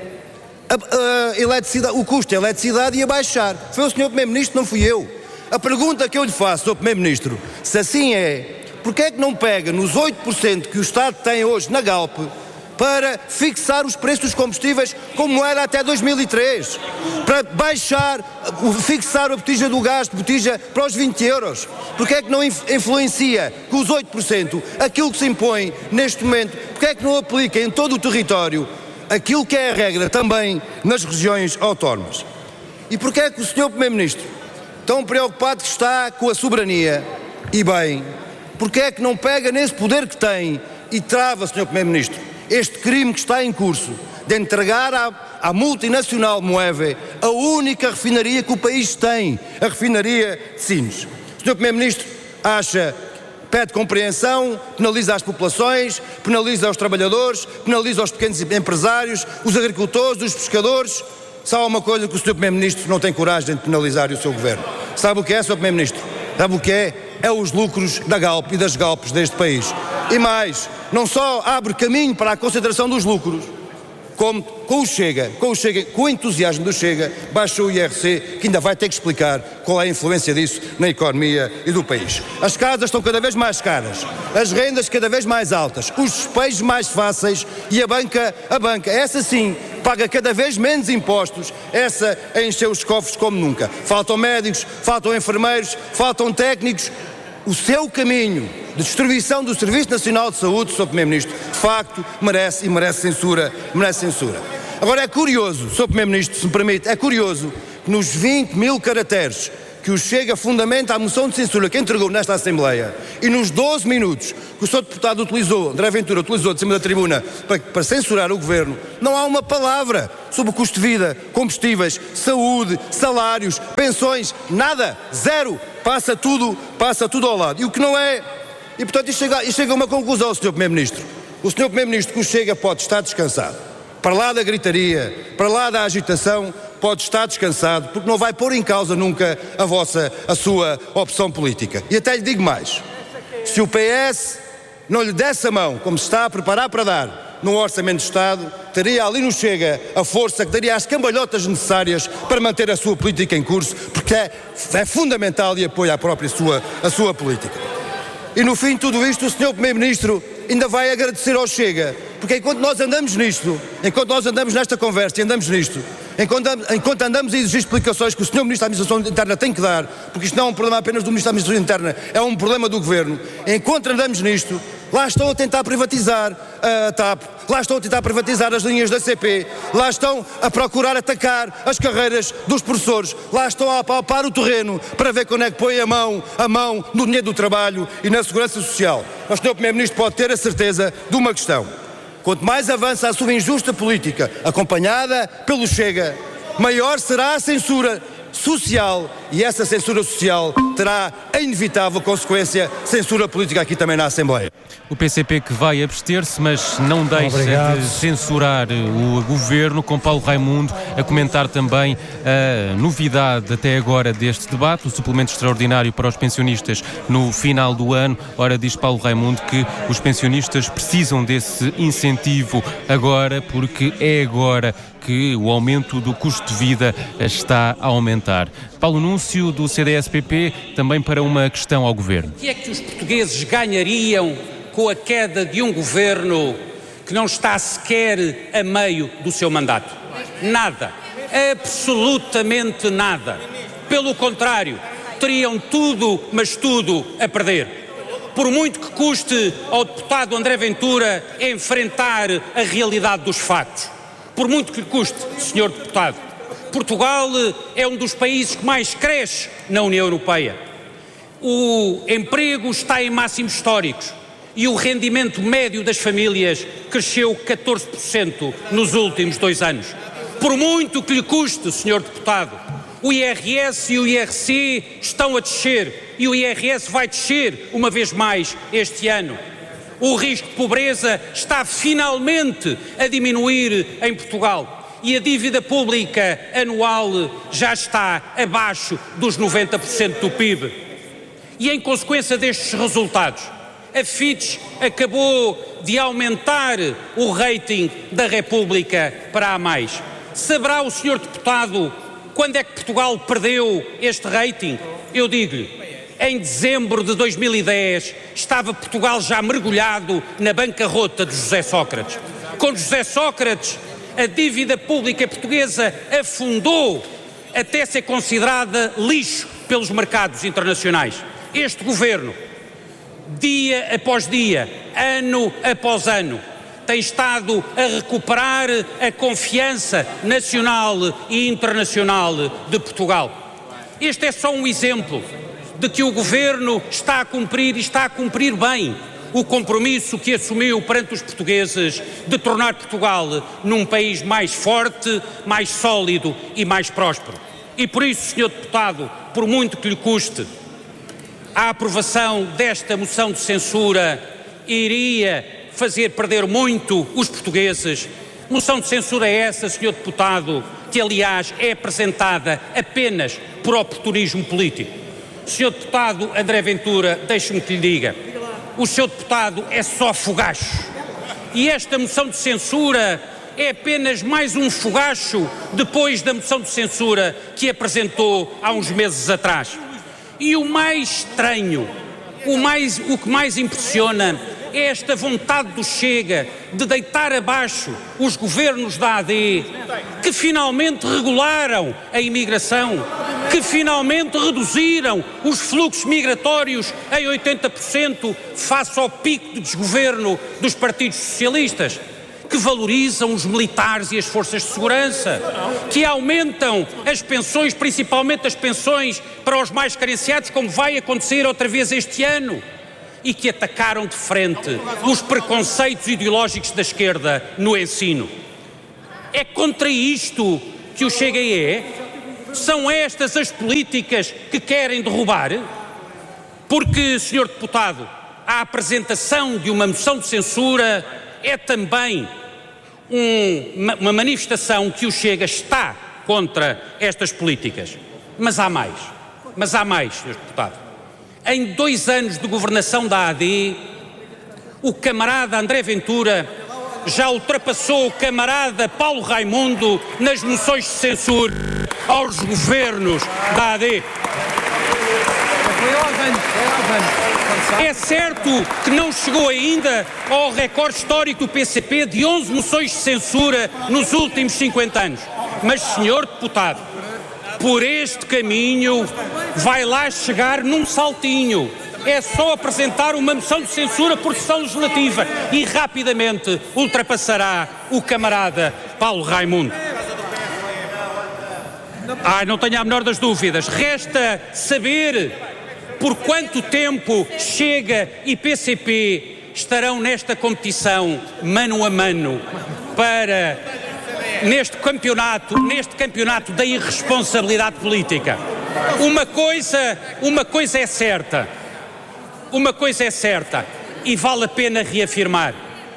[SPEAKER 8] a, a eletricidade, o custo da eletricidade ia baixar. Foi o senhor Primeiro-Ministro, não fui eu. A pergunta que eu lhe faço, senhor Primeiro-Ministro, se assim é, porque é que não pega nos oito por cento que o Estado tem hoje na Galp para fixar os preços dos combustíveis como era até dois mil e três, para baixar, fixar a botija do gás de botija para os vinte euros? Porque é que não influencia com os oito por cento aquilo que se impõe neste momento? Porque é que não aplica em todo o território aquilo que é a regra também nas regiões autónomas? E porque é que o senhor Primeiro-Ministro, tão preocupado que está com a soberania, e bem, porque é que não pega nesse poder que tem e trava, senhor Primeiro-Ministro, este crime que está em curso de entregar à, à multinacional Moeve a única refinaria que o país tem, a refinaria de Sines? O senhor Primeiro-Ministro acha, pede compreensão, penaliza as populações, penaliza os trabalhadores, penaliza os pequenos empresários, os agricultores, os pescadores. Sabe uma coisa que o senhor Primeiro-Ministro não tem coragem de penalizar e o seu governo? Sabe o que é, senhor Primeiro-Ministro? Sabe o que é? É os lucros da Galp e das Galpes deste país. E mais, não só abre caminho para a concentração dos lucros, como com o Chega, com o Chega, com o entusiasmo do Chega, baixou o I R C, que ainda vai ter que explicar qual é a influência disso na economia e do país. As casas estão cada vez mais caras, as rendas cada vez mais altas, os despejos mais fáceis e a banca, a banca, essa sim, paga cada vez menos impostos, essa a encher os cofres como nunca. Faltam médicos, faltam enfermeiros, faltam técnicos. o seu caminho de destruição do Serviço Nacional de Saúde, senhor Primeiro-Ministro, de facto merece e merece censura, merece censura. Agora é curioso, senhor Primeiro-Ministro, se me permite, é curioso que nos vinte mil caracteres que o Chega fundamenta a moção de censura que entregou nesta Assembleia e nos doze minutos que o senhor deputado utilizou, André Ventura utilizou de cima da tribuna para, para censurar o Governo, não há uma palavra sobre o custo de vida, combustíveis, saúde, salários, pensões, nada, zero, passa tudo, passa tudo ao lado. E o que não é, e portanto isto chega, isto chega a uma conclusão, senhor Primeiro-Ministro. O senhor Primeiro-Ministro que o Chega pode estar descansado, para lá da gritaria, para lá da agitação, pode estar descansado, porque não vai pôr em causa nunca a vossa, a sua opção política. E até lhe digo mais, se o P S não lhe desse a mão, como se está a preparar para dar no Orçamento de Estado, teria ali no Chega a força que daria as cambalhotas necessárias para manter a sua política em curso, porque é, é fundamental e apoia a própria sua, a sua política. E no fim de tudo isto, o senhor Primeiro-Ministro ainda vai agradecer ao Chega, porque enquanto nós andamos nisto, enquanto nós andamos nesta conversa e andamos nisto, enquanto, enquanto andamos a exigir explicações que o senhor Ministro da Administração Interna tem que dar, porque isto não é um problema apenas do Ministro da Administração Interna, é um problema do Governo, enquanto andamos nisto, lá estão a tentar privatizar a TAP, lá estão a tentar privatizar as linhas da C P, lá estão a procurar atacar as carreiras dos professores, lá estão a apalpar o terreno para ver quando é que põe a mão, a mão no dinheiro do trabalho e na segurança social. Mas o senhor Primeiro-Ministro pode ter a certeza de uma questão: quanto mais avança a sua injusta política, acompanhada pelo Chega, maior será a censura social, e essa censura social terá a inevitável consequência, censura política aqui também na Assembleia.
[SPEAKER 2] O P C P que vai abster-se, mas não deixa Obrigado. de censurar o Governo, com Paulo Raimundo a comentar também a novidade até agora deste debate, o suplemento extraordinário para os pensionistas no final do ano. Ora, diz Paulo Raimundo que os pensionistas precisam desse incentivo agora, porque é agora que o aumento do custo de vida está a aumentar. Paulo Núncio, do C D S P P, também para uma questão ao Governo.
[SPEAKER 9] O que é que os portugueses ganhariam com a queda de um Governo que não está sequer a meio do seu mandato? Nada. Absolutamente nada. Pelo contrário, teriam tudo, mas tudo a perder. Por muito que custe ao deputado André Ventura enfrentar a realidade dos fatos. Por muito que lhe custe, senhor deputado, Portugal é um dos países que mais cresce na União Europeia. O emprego está em máximos históricos e o rendimento médio das famílias cresceu catorze por cento nos últimos dois anos. Por muito que lhe custe, senhor deputado, o I R S e o I R C estão a descer e o I R S vai descer uma vez mais este ano. O risco de pobreza está finalmente a diminuir em Portugal e a dívida pública anual já está abaixo dos noventa por cento do P I B. E em consequência destes resultados, a Fitch acabou de aumentar o rating da República para A mais. Saberá o senhor deputado quando é que Portugal perdeu este rating? Eu digo-lhe. Em dezembro de dois mil e dez, estava Portugal já mergulhado na bancarrota de José Sócrates. Com José Sócrates, a dívida pública portuguesa afundou até ser considerada lixo pelos mercados internacionais. Este governo, dia após dia, ano após ano, tem estado a recuperar a confiança nacional e internacional de Portugal. Este é só um exemplo de que o Governo está a cumprir e está a cumprir bem o compromisso que assumiu perante os portugueses de tornar Portugal num país mais forte, mais sólido e mais próspero. E por isso, senhor deputado, por muito que lhe custe, a aprovação desta moção de censura iria fazer perder muito os portugueses. Moção de censura é essa, senhor deputado, que aliás é apresentada apenas por oportunismo político. Senhor deputado André Ventura, deixe-me que lhe diga, o seu deputado é só fogacho. E esta moção de censura é apenas mais um fogacho depois da moção de censura que apresentou há uns meses atrás. E o mais estranho, o, mais, o que mais impressiona é esta vontade do Chega de deitar abaixo os governos da A D, que finalmente regularam a imigração, que finalmente reduziram os fluxos migratórios em oitenta por cento face ao pico de desgoverno dos partidos socialistas, que valorizam os militares e as forças de segurança, que aumentam as pensões, principalmente as pensões para os mais carenciados, como vai acontecer outra vez este ano, e que atacaram de frente os preconceitos ideológicos da esquerda no ensino. É contra isto que o Chega é? São estas as políticas que querem derrubar? Porque, senhor Deputado, a apresentação de uma moção de censura é também um, uma manifestação que o Chega está contra estas políticas. Mas há mais. Mas há mais, senhor Deputado. Em dois anos de governação da A D, o camarada André Ventura já ultrapassou o camarada Paulo Raimundo nas moções de censura aos governos da A D. É certo que não chegou ainda ao recorde histórico do P C P de onze moções de censura nos últimos cinquenta anos. Mas, senhor Deputado, por este caminho vai lá chegar num saltinho. É só apresentar uma moção de censura por sessão legislativa e rapidamente ultrapassará o camarada Paulo Raimundo. Ai, não tenho a menor das dúvidas. Resta saber por quanto tempo Chega e P C P estarão nesta competição mano a mano para, neste campeonato, neste campeonato da irresponsabilidade política. Uma coisa, uma coisa é certa. Uma coisa é certa, e vale a pena reafirmar: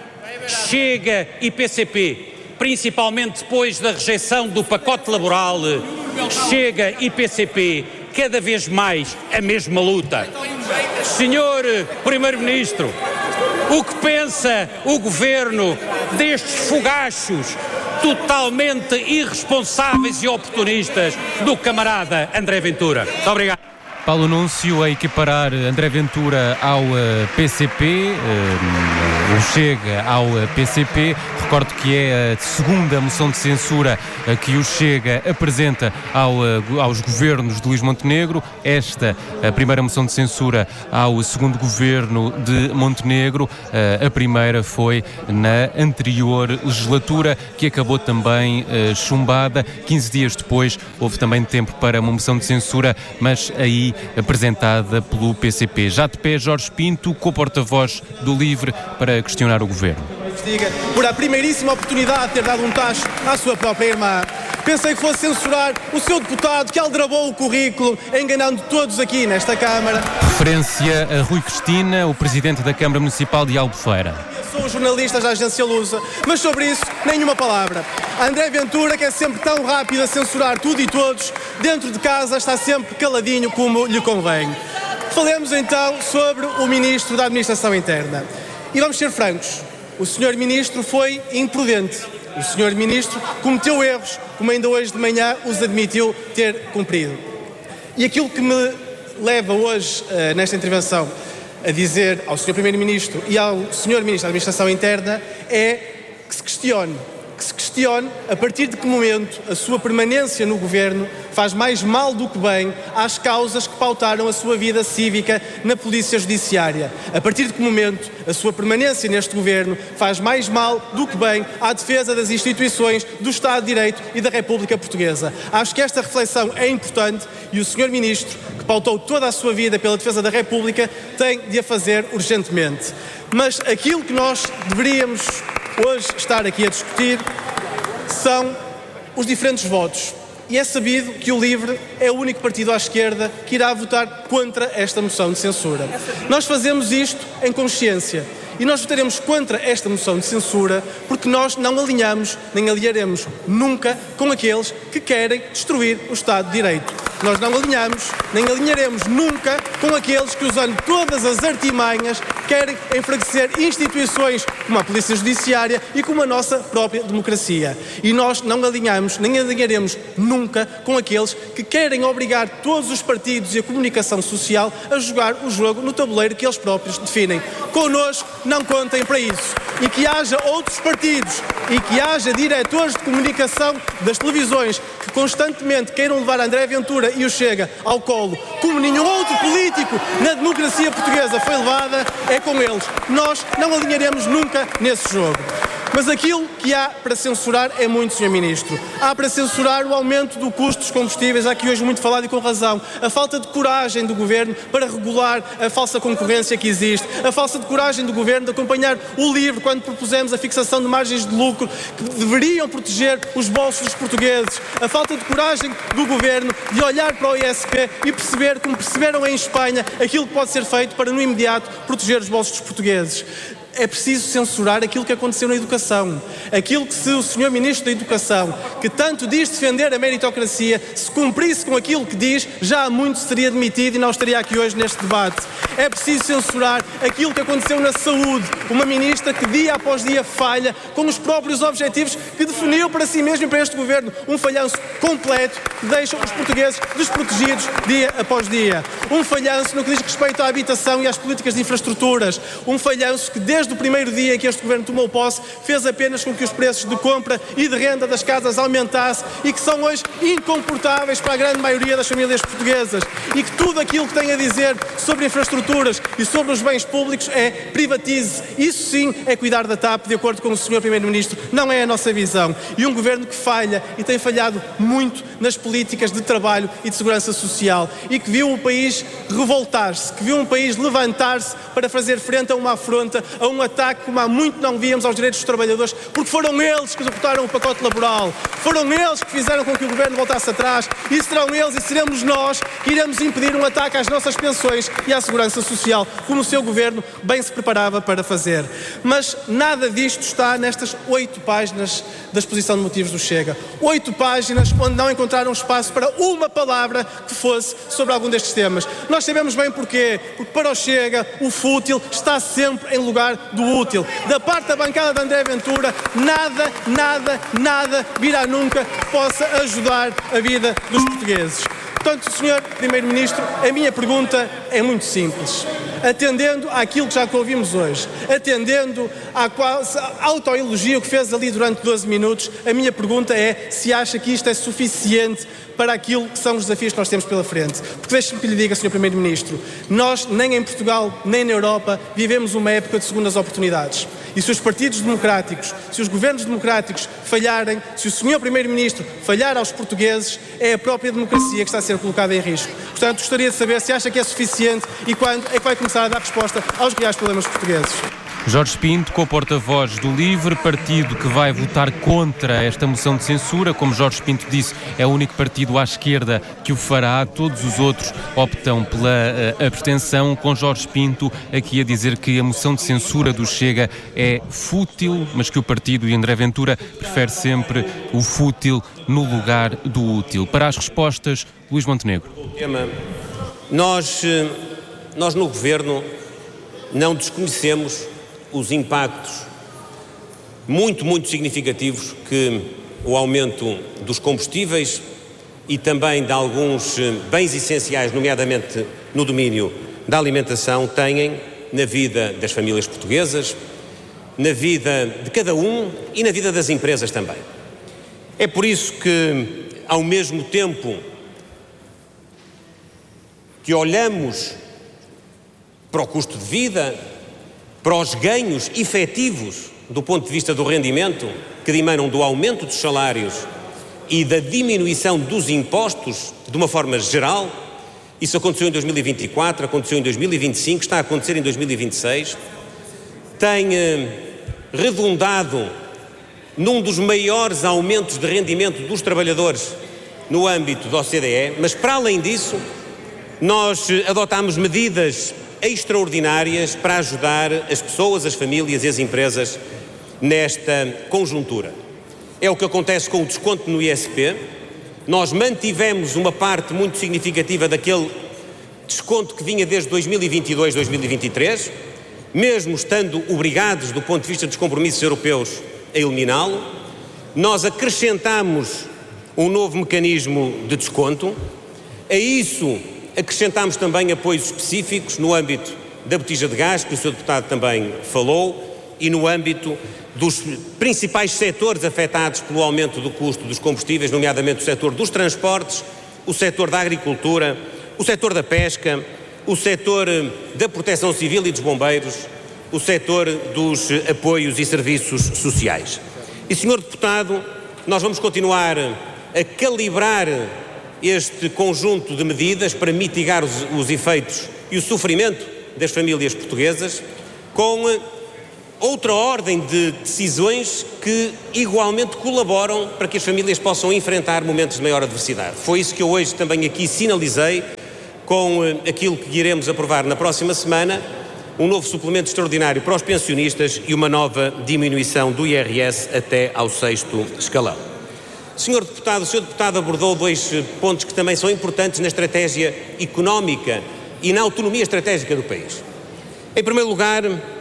[SPEAKER 9] Chega e P C P, principalmente depois da rejeição do pacote laboral, Chega e P C P, cada vez mais a mesma luta. Senhor Primeiro-Ministro, o que pensa o Governo destes fogachos totalmente irresponsáveis e oportunistas do camarada André Ventura? Muito obrigado.
[SPEAKER 2] Paulo Núncio a equiparar André Ventura ao uh, P C P, uh, o Chega ao uh, P C P. Recordo que é a segunda moção de censura uh, que o Chega apresenta ao, uh, aos governos de Luís Montenegro. Esta, a primeira moção de censura ao segundo governo de Montenegro. Uh, a primeira foi na anterior legislatura, que acabou também uh, chumbada. quinze dias depois houve também tempo para uma moção de censura, mas aí apresentada pelo P C P. Já de pé, Jorge Pinto, co-porta-voz do LIVRE, para questionar o Governo.
[SPEAKER 10] Por a primeiríssima oportunidade de ter dado um tacho à sua própria irmã. Pensei que fosse censurar o seu deputado que aldrabou o currículo, enganando todos aqui nesta Câmara.
[SPEAKER 2] Referência a Rui Cristina, o presidente da Câmara Municipal de Albufeira.
[SPEAKER 10] Eu sou jornalista da agência Lusa, mas sobre isso nenhuma palavra. André Ventura, que é sempre tão rápido a censurar tudo e todos, dentro de casa está sempre caladinho como lhe convém. Falemos então sobre o Ministro da Administração Interna. E vamos ser francos, o senhor Ministro foi imprudente. O senhor Ministro cometeu erros, como ainda hoje de manhã os admitiu ter cumprido. E aquilo que me leva hoje, uh, nesta intervenção, a dizer ao senhor Primeiro-Ministro e ao senhor Ministro da Administração Interna é que se questione, que se questione a partir de que momento a sua permanência no Governo faz mais mal do que bem às causas que pautaram a sua vida cívica na Polícia Judiciária. A partir de que momento a sua permanência neste Governo faz mais mal do que bem à defesa das instituições do Estado de Direito e da República Portuguesa. Acho que esta reflexão é importante e o senhor Ministro, que pautou toda a sua vida pela defesa da República, tem de a fazer urgentemente. Mas aquilo que nós deveríamos hoje estar aqui a discutir são os diferentes votos. E é sabido que o LIVRE é o único partido à esquerda que irá votar contra esta moção de censura. Nós fazemos isto em consciência. E nós votaremos contra esta moção de censura porque nós não alinhamos, nem alinharemos nunca com aqueles que querem destruir o Estado de Direito. Nós não alinhamos, nem alinharemos nunca com aqueles que, usando todas as artimanhas, querem enfraquecer instituições como a Polícia Judiciária e como a nossa própria democracia. E nós não alinhamos, nem alinharemos nunca com aqueles que querem obrigar todos os partidos e a comunicação social a jogar o jogo no tabuleiro que eles próprios definem. Connosco não contem para isso. e que haja outros partidos e que haja diretores de comunicação das televisões que constantemente queiram levar André Ventura e o Chega ao colo, como nenhum outro político na democracia portuguesa foi levada, é com eles. Nós não alinharemos nunca nesse jogo. Mas aquilo que há para censurar é muito, senhor Ministro. Há para censurar o aumento do custo dos combustíveis, há aqui hoje muito falado e com razão. A falta de coragem do Governo para regular a falsa concorrência que existe. A falta de coragem do Governo de acompanhar o LIVRE quando propusemos a fixação de margens de lucro que deveriam proteger os bolsos dos portugueses. A falta de coragem do Governo de olhar para o I S P e perceber, como perceberam em Espanha, aquilo que pode ser feito para, no imediato, proteger os bolsos dos portugueses. É preciso censurar aquilo que aconteceu na educação. Aquilo que, se o senhor Ministro da Educação, que tanto diz defender a meritocracia, se cumprisse com aquilo que diz, já há muito seria demitido e não estaria aqui hoje neste debate. É preciso censurar aquilo que aconteceu na saúde. Uma Ministra que dia após dia falha com os próprios objetivos que definiu para si mesmo e para este Governo. Um falhanço completo que deixa os portugueses desprotegidos dia após dia. Um falhanço no que diz respeito à habitação e às políticas de infraestruturas. Um falhanço que desde Desde o primeiro dia em que este Governo tomou posse, fez apenas com que os preços de compra e de renda das casas aumentassem e que são hoje incomportáveis para a grande maioria das famílias portuguesas. E que tudo aquilo que tem a dizer sobre infraestruturas e sobre os bens públicos é privatize. Isso sim é cuidar da TAP, de acordo com o senhor Primeiro-Ministro. Não é a nossa visão. E um Governo que falha e tem falhado muito nas políticas de trabalho e de segurança social e que viu o país revoltar-se, que viu um país levantar-se para fazer frente a uma afronta, a um um ataque como há muito não víamos aos direitos dos trabalhadores, porque foram eles que executaram o pacote laboral, foram eles que fizeram com que o Governo voltasse atrás, e serão eles e seremos nós que iremos impedir um ataque às nossas pensões e à segurança social, como o seu Governo bem se preparava para fazer. Mas nada disto está nestas oito páginas da exposição de motivos do Chega. Oito páginas onde não encontraram espaço para uma palavra que fosse sobre algum destes temas. Nós sabemos bem porquê, porque para o Chega o fútil está sempre em lugar do útil. Da parte da bancada de André Ventura, nada, nada, nada virá nunca que possa ajudar a vida dos portugueses. Portanto, senhor Primeiro-Ministro, a minha pergunta é muito simples. Atendendo àquilo que já ouvimos hoje, atendendo à quase autoelogio que fez ali durante doze minutos, a minha pergunta é se acha que isto é suficiente para aquilo que são os desafios que nós temos pela frente. Porque deixe-me que lhe diga, senhor Primeiro-Ministro, nós nem em Portugal, nem na Europa, vivemos uma época de segundas oportunidades. E se os partidos democráticos, se os governos democráticos falharem, se o senhor Primeiro-Ministro falhar aos portugueses, é a própria democracia que está a ser colocada em risco. Portanto, gostaria de saber se acha que é suficiente e quando é que vai começar a dar resposta aos reais problemas portugueses.
[SPEAKER 2] Jorge Pinto, co-porta-voz do LIVRE, partido que vai votar contra esta moção de censura. Como Jorge Pinto disse, é o único partido à esquerda que o fará. Todos os outros optam pela uh, abstenção, com Jorge Pinto aqui a dizer que a moção de censura do Chega é fútil, mas que o partido e André Ventura prefere sempre o fútil no lugar do útil. Para as respostas, Luís Montenegro.
[SPEAKER 7] Nós, nós no Governo não desconhecemos os impactos muito, muito significativos que o aumento dos combustíveis e também de alguns bens essenciais, nomeadamente no domínio da alimentação, têm na vida das famílias portuguesas, na vida de cada um e na vida das empresas também. É por isso que, ao mesmo tempo que olhamos para o custo de vida, para os ganhos efetivos do ponto de vista do rendimento, que emanam do aumento dos salários e da diminuição dos impostos de uma forma geral. Isso aconteceu em dois mil e vinte e quatro, aconteceu em dois mil e vinte e cinco, está a acontecer em dois mil e vinte e seis. Tem eh, redundado num dos maiores aumentos de rendimento dos trabalhadores no âmbito da O C D E, mas para além disso, nós adotámos medidas extraordinárias para ajudar as pessoas, as famílias e as empresas nesta conjuntura. É o que acontece com o desconto no I S P. Nós mantivemos uma parte muito significativa daquele desconto que vinha desde dois mil e vinte e dois, dois mil e vinte e três, mesmo estando obrigados, do ponto de vista dos compromissos europeus, a eliminá-lo. Nós acrescentamos um novo mecanismo de desconto. A isso acrescentámos também apoios específicos no âmbito da botija de gás, que o senhor deputado também falou, e no âmbito dos principais setores afetados pelo aumento do custo dos combustíveis, nomeadamente o setor dos transportes, o setor da agricultura, o setor da pesca, o setor da proteção civil e dos bombeiros, o setor dos apoios e serviços sociais. E, senhor Deputado, nós vamos continuar a calibrar este conjunto de medidas para mitigar os, os efeitos e o sofrimento das famílias portuguesas, com outra ordem de decisões que igualmente colaboram para que as famílias possam enfrentar momentos de maior adversidade. Foi isso que eu hoje também aqui sinalizei com aquilo que iremos aprovar na próxima semana, um novo suplemento extraordinário para os pensionistas e uma nova diminuição do I R S até ao sexto escalão. Senhor Deputado, o senhor Deputado abordou dois pontos que também são importantes na estratégia económica e na autonomia estratégica do país. Em primeiro lugar,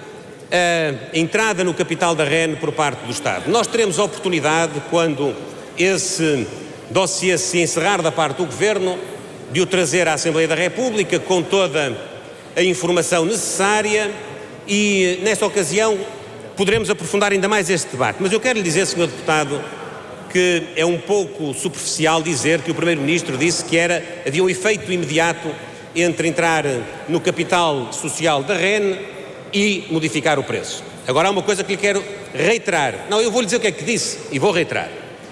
[SPEAKER 7] a entrada no capital da R E N por parte do Estado. Nós teremos a oportunidade, quando esse dossiê se encerrar da parte do Governo, de o trazer à Assembleia da República com toda a informação necessária e, nessa ocasião, poderemos aprofundar ainda mais este debate. Mas eu quero lhe dizer, senhor Deputado, que é um pouco superficial dizer que o Primeiro-Ministro disse que era, havia um efeito imediato entre entrar no capital social da R E N e modificar o preço. Agora há uma coisa que lhe quero reiterar. Não, eu vou lhe dizer o que é que disse e vou reiterar.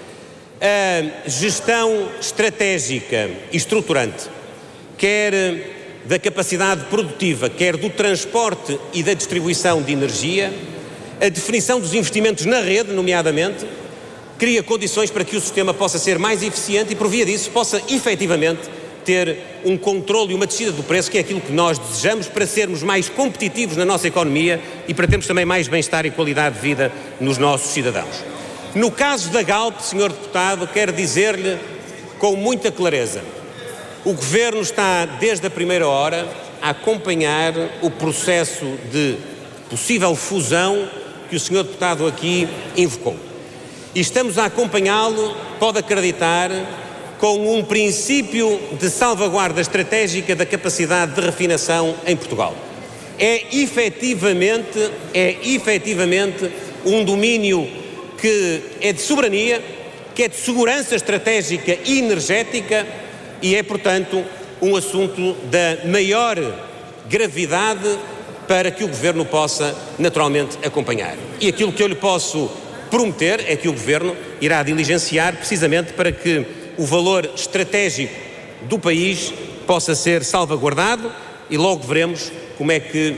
[SPEAKER 7] A gestão estratégica e estruturante, quer da capacidade produtiva, quer do transporte e da distribuição de energia, a definição dos investimentos na rede, nomeadamente, cria condições para que o sistema possa ser mais eficiente e, por via disso, possa efetivamente ter um controle e uma descida do preço, que é aquilo que nós desejamos para sermos mais competitivos na nossa economia e para termos também mais bem-estar e qualidade de vida nos nossos cidadãos. No caso da Galp, senhor Deputado, quero dizer-lhe com muita clareza, o Governo está desde a primeira hora a acompanhar o processo de possível fusão que o senhor Deputado aqui invocou. E estamos a acompanhá-lo, pode acreditar, com um princípio de salvaguarda estratégica da capacidade de refinação em Portugal. É efetivamente, é efetivamente um domínio que é de soberania, que é de segurança estratégica e energética e é, portanto, um assunto da maior gravidade para que o Governo possa naturalmente acompanhar. E aquilo que eu lhe posso prometer é que o Governo irá diligenciar precisamente para que o valor estratégico do país possa ser salvaguardado e logo veremos como é que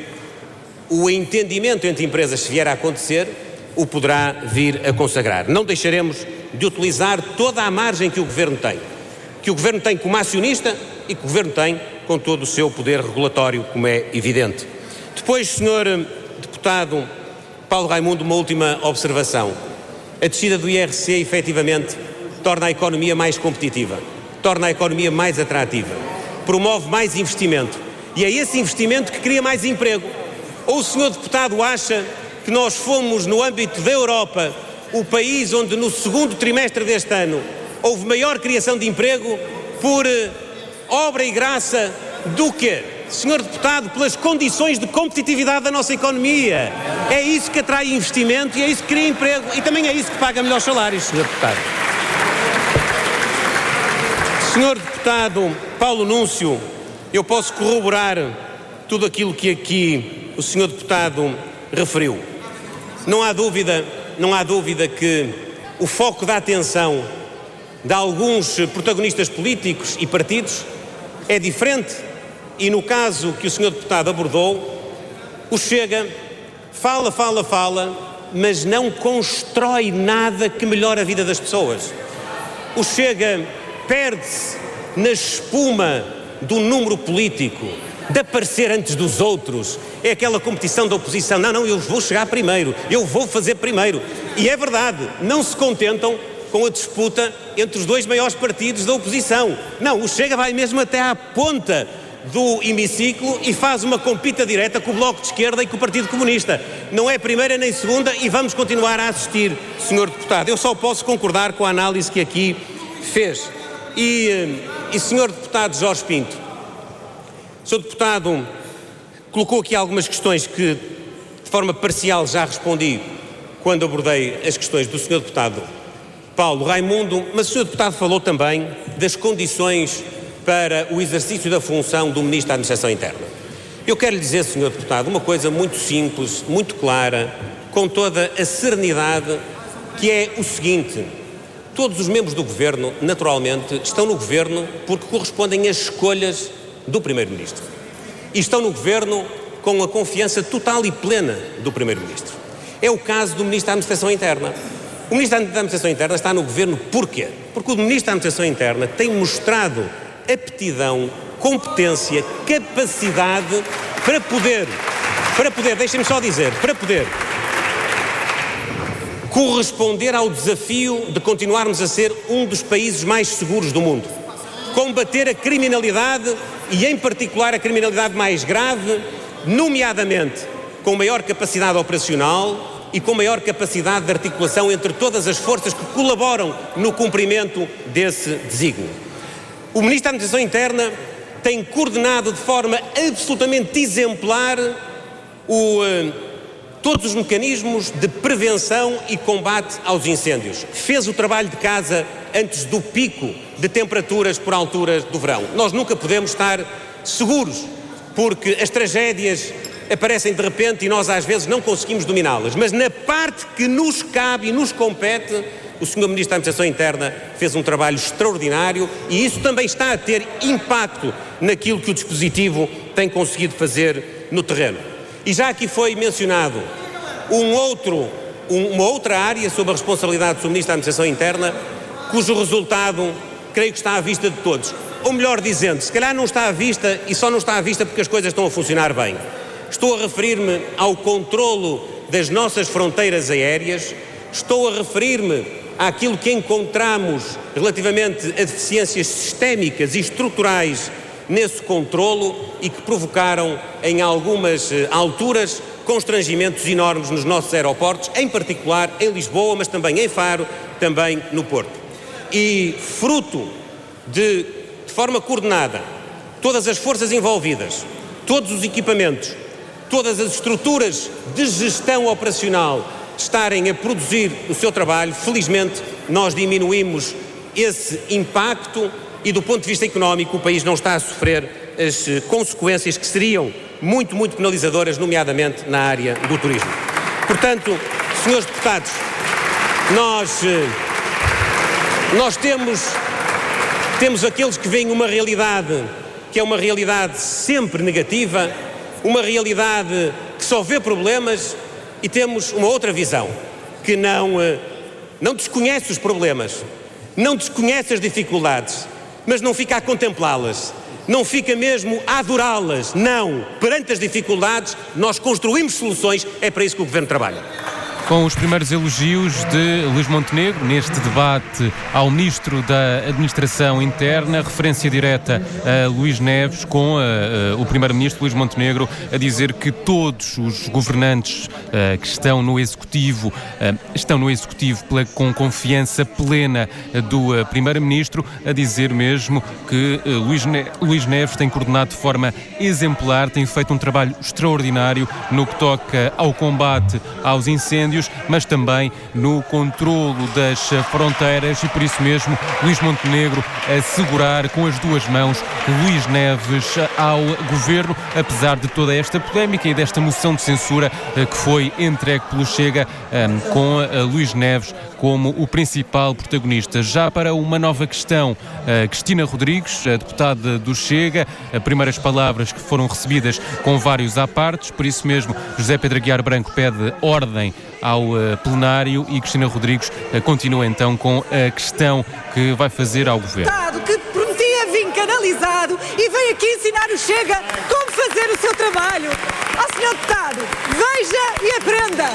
[SPEAKER 7] o entendimento entre empresas, se vier a acontecer, o poderá vir a consagrar. Não deixaremos de utilizar toda a margem que o Governo tem, que o Governo tem como acionista e que o Governo tem com todo o seu poder regulatório, como é evidente. Depois, senhor Deputado Paulo Raimundo, uma última observação. A descida do I R C, efetivamente, torna a economia mais competitiva, torna a economia mais atrativa, promove mais investimento e é esse investimento que cria mais emprego. Ou o senhor Deputado acha que nós fomos, no âmbito da Europa, o país onde no segundo trimestre deste ano houve maior criação de emprego por eh, obra e graça do quê? Senhor Deputado, pelas condições de competitividade da nossa economia. É isso que atrai investimento e é isso que cria emprego e também é isso que paga melhores salários, senhor Deputado. Senhor Deputado Paulo Núncio, eu posso corroborar tudo aquilo que aqui o senhor Deputado referiu. Não há dúvida, não há dúvida que o foco da atenção de alguns protagonistas políticos e partidos é diferente e no caso que o senhor Deputado abordou, o Chega fala, fala, fala, mas não constrói nada que melhore a vida das pessoas. O Chega perde-se na espuma do número político, de aparecer antes dos outros, é aquela competição da oposição, não, não, eu vou chegar primeiro, eu vou fazer primeiro, e é verdade, não se contentam com a disputa entre os dois maiores partidos da oposição, não, o Chega vai mesmo até à ponta do hemiciclo e faz uma compita direta com o Bloco de Esquerda e com o Partido Comunista, não é primeira nem segunda e vamos continuar a assistir, senhor Deputado, eu só posso concordar com a análise que aqui fez, e, e senhor Deputado Jorge Pinto, o senhor Deputado colocou aqui algumas questões que De forma parcial já respondi quando abordei as questões do senhor Deputado Paulo Raimundo, mas o senhor Deputado falou também das condições para o exercício da função do Ministro da Administração Interna. Eu quero lhe dizer, senhor Deputado, uma coisa muito simples, muito clara, com toda a serenidade, que é o seguinte: todos os membros do Governo, naturalmente, estão no Governo porque correspondem às escolhas do Primeiro-Ministro. E estão no Governo com a confiança total e plena do Primeiro-Ministro. É o caso do Ministro da Administração Interna. O Ministro da Administração Interna está no Governo porquê? Porque o Ministro da Administração Interna tem mostrado aptidão, competência, capacidade para poder, para poder, deixem-me só dizer, para poder corresponder ao desafio de continuarmos a ser um dos países mais seguros do mundo. Combater a criminalidade e, em particular, a criminalidade mais grave, nomeadamente com maior capacidade operacional e com maior capacidade de articulação entre todas as forças que colaboram no cumprimento desse desígnio. O Ministro da Administração Interna tem coordenado de forma absolutamente exemplar o, uh, todos os mecanismos de prevenção e combate aos incêndios. Fez o trabalho de casa antes do pico de temperaturas por alturas do verão. Nós nunca podemos estar seguros, porque as tragédias aparecem de repente e nós às vezes não conseguimos dominá-las. Mas na parte que nos cabe e nos compete, o senhor Ministro da Administração Interna fez um trabalho extraordinário e isso também está a ter impacto naquilo que o dispositivo tem conseguido fazer no terreno. E já aqui foi mencionado um outro, um, uma outra área sob a responsabilidade do senhor Ministro da Administração Interna, cujo resultado creio que está à vista de todos. Ou melhor dizendo, se calhar não está à vista e só não está à vista porque as coisas estão a funcionar bem. Estou a referir-me ao controlo das nossas fronteiras aéreas, estou a referir-me àquilo que encontramos relativamente a deficiências sistémicas e estruturais nesse controlo e que provocaram em algumas eh, alturas constrangimentos enormes nos nossos aeroportos, em particular em Lisboa, mas também em Faro, também no Porto. E fruto de, de forma coordenada, todas as forças envolvidas, todos os equipamentos, todas as estruturas de gestão operacional estarem a produzir o seu trabalho, felizmente nós diminuímos esse impacto e do ponto de vista económico o país não está a sofrer as consequências que seriam muito, muito penalizadoras, nomeadamente na área do turismo. Portanto, senhores deputados, nós, nós temos, temos aqueles que veem uma realidade que é uma realidade sempre negativa, uma realidade que só vê problemas, e temos uma outra visão, que não, não desconhece os problemas, não desconhece as dificuldades, mas não fica a contemplá-las, não fica mesmo a adorá-las. Não, perante as dificuldades nós construímos soluções, é para isso que o Governo trabalha.
[SPEAKER 2] Com os primeiros elogios de Luís Montenegro neste debate ao Ministro da Administração Interna, referência direta a Luís Neves, com a, a, o Primeiro-Ministro Luís Montenegro a dizer que todos os governantes a, que estão no Executivo a, estão no Executivo pela, com confiança plena do Primeiro-Ministro, a dizer mesmo que a, Luís, ne, Luís Neves tem coordenado de forma exemplar, tem feito um trabalho extraordinário no que toca ao combate aos incêndios, mas também no controlo das fronteiras, e por isso mesmo Luís Montenegro a segurar com as duas mãos Luís Neves ao Governo, apesar de toda esta polémica e desta moção de censura que foi entregue pelo Chega, com Luís Neves como o principal protagonista. Já para uma nova questão, Cristina Rodrigues, a deputada do Chega, primeiras palavras que foram recebidas com vários apartes, por isso mesmo José Pedro Aguiar Branco pede ordem ao plenário e Cristina Rodrigues continua então com a questão que vai fazer ao Governo.
[SPEAKER 11] Que prometia vir canalizado e veio aqui ensinar o Chega como fazer o seu trabalho. Ó senhor deputado, veja e aprenda.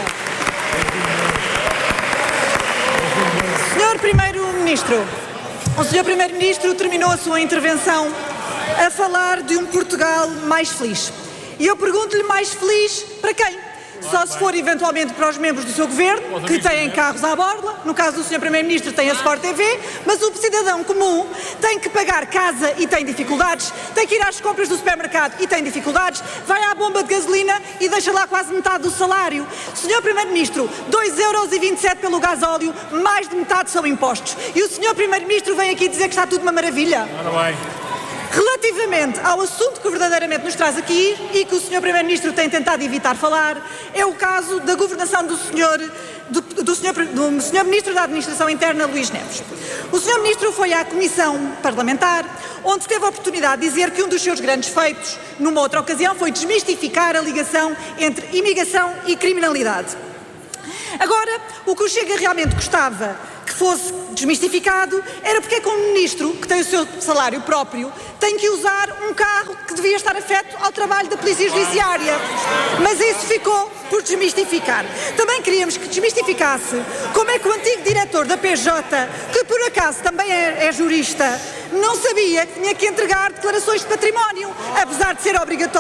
[SPEAKER 11] senhor Primeiro-Ministro, o senhor Primeiro-Ministro terminou a sua intervenção a falar de um Portugal mais feliz. E eu pergunto-lhe, mais feliz para quem? só se for eventualmente para os membros do seu governo, que têm carros à borla, no caso do senhor Primeiro-Ministro tem a Sport T V, mas o cidadão comum tem que pagar casa e tem dificuldades, tem que ir às compras do supermercado e tem dificuldades, vai à bomba de gasolina e deixa lá quase metade do salário. senhor Primeiro-Ministro, dois euros e vinte e sete pelo gasóleo, mais de metade são impostos. E o senhor Primeiro-Ministro vem aqui dizer que está tudo uma maravilha. Relativamente ao assunto que verdadeiramente nos traz aqui e que o senhor Primeiro-Ministro tem tentado evitar falar, é o caso da governação do senhor, do, do, senhor, do senhor Ministro da Administração Interna, Luís Neves. O senhor Ministro foi à Comissão Parlamentar, onde teve a oportunidade de dizer que um dos seus grandes feitos, numa outra ocasião, foi desmistificar a ligação entre imigração e criminalidade. Agora, o que o Chega realmente gostava que fosse desmistificado era porque é que um ministro que tem o seu salário próprio tem que usar um carro que devia estar afeto ao trabalho da Polícia Judiciária. Mas isso ficou por desmistificar. Também queríamos que desmistificasse como é que o antigo diretor da P J, que por acaso também é, é jurista, não sabia que tinha que entregar declarações de património, apesar de ser obrigatório.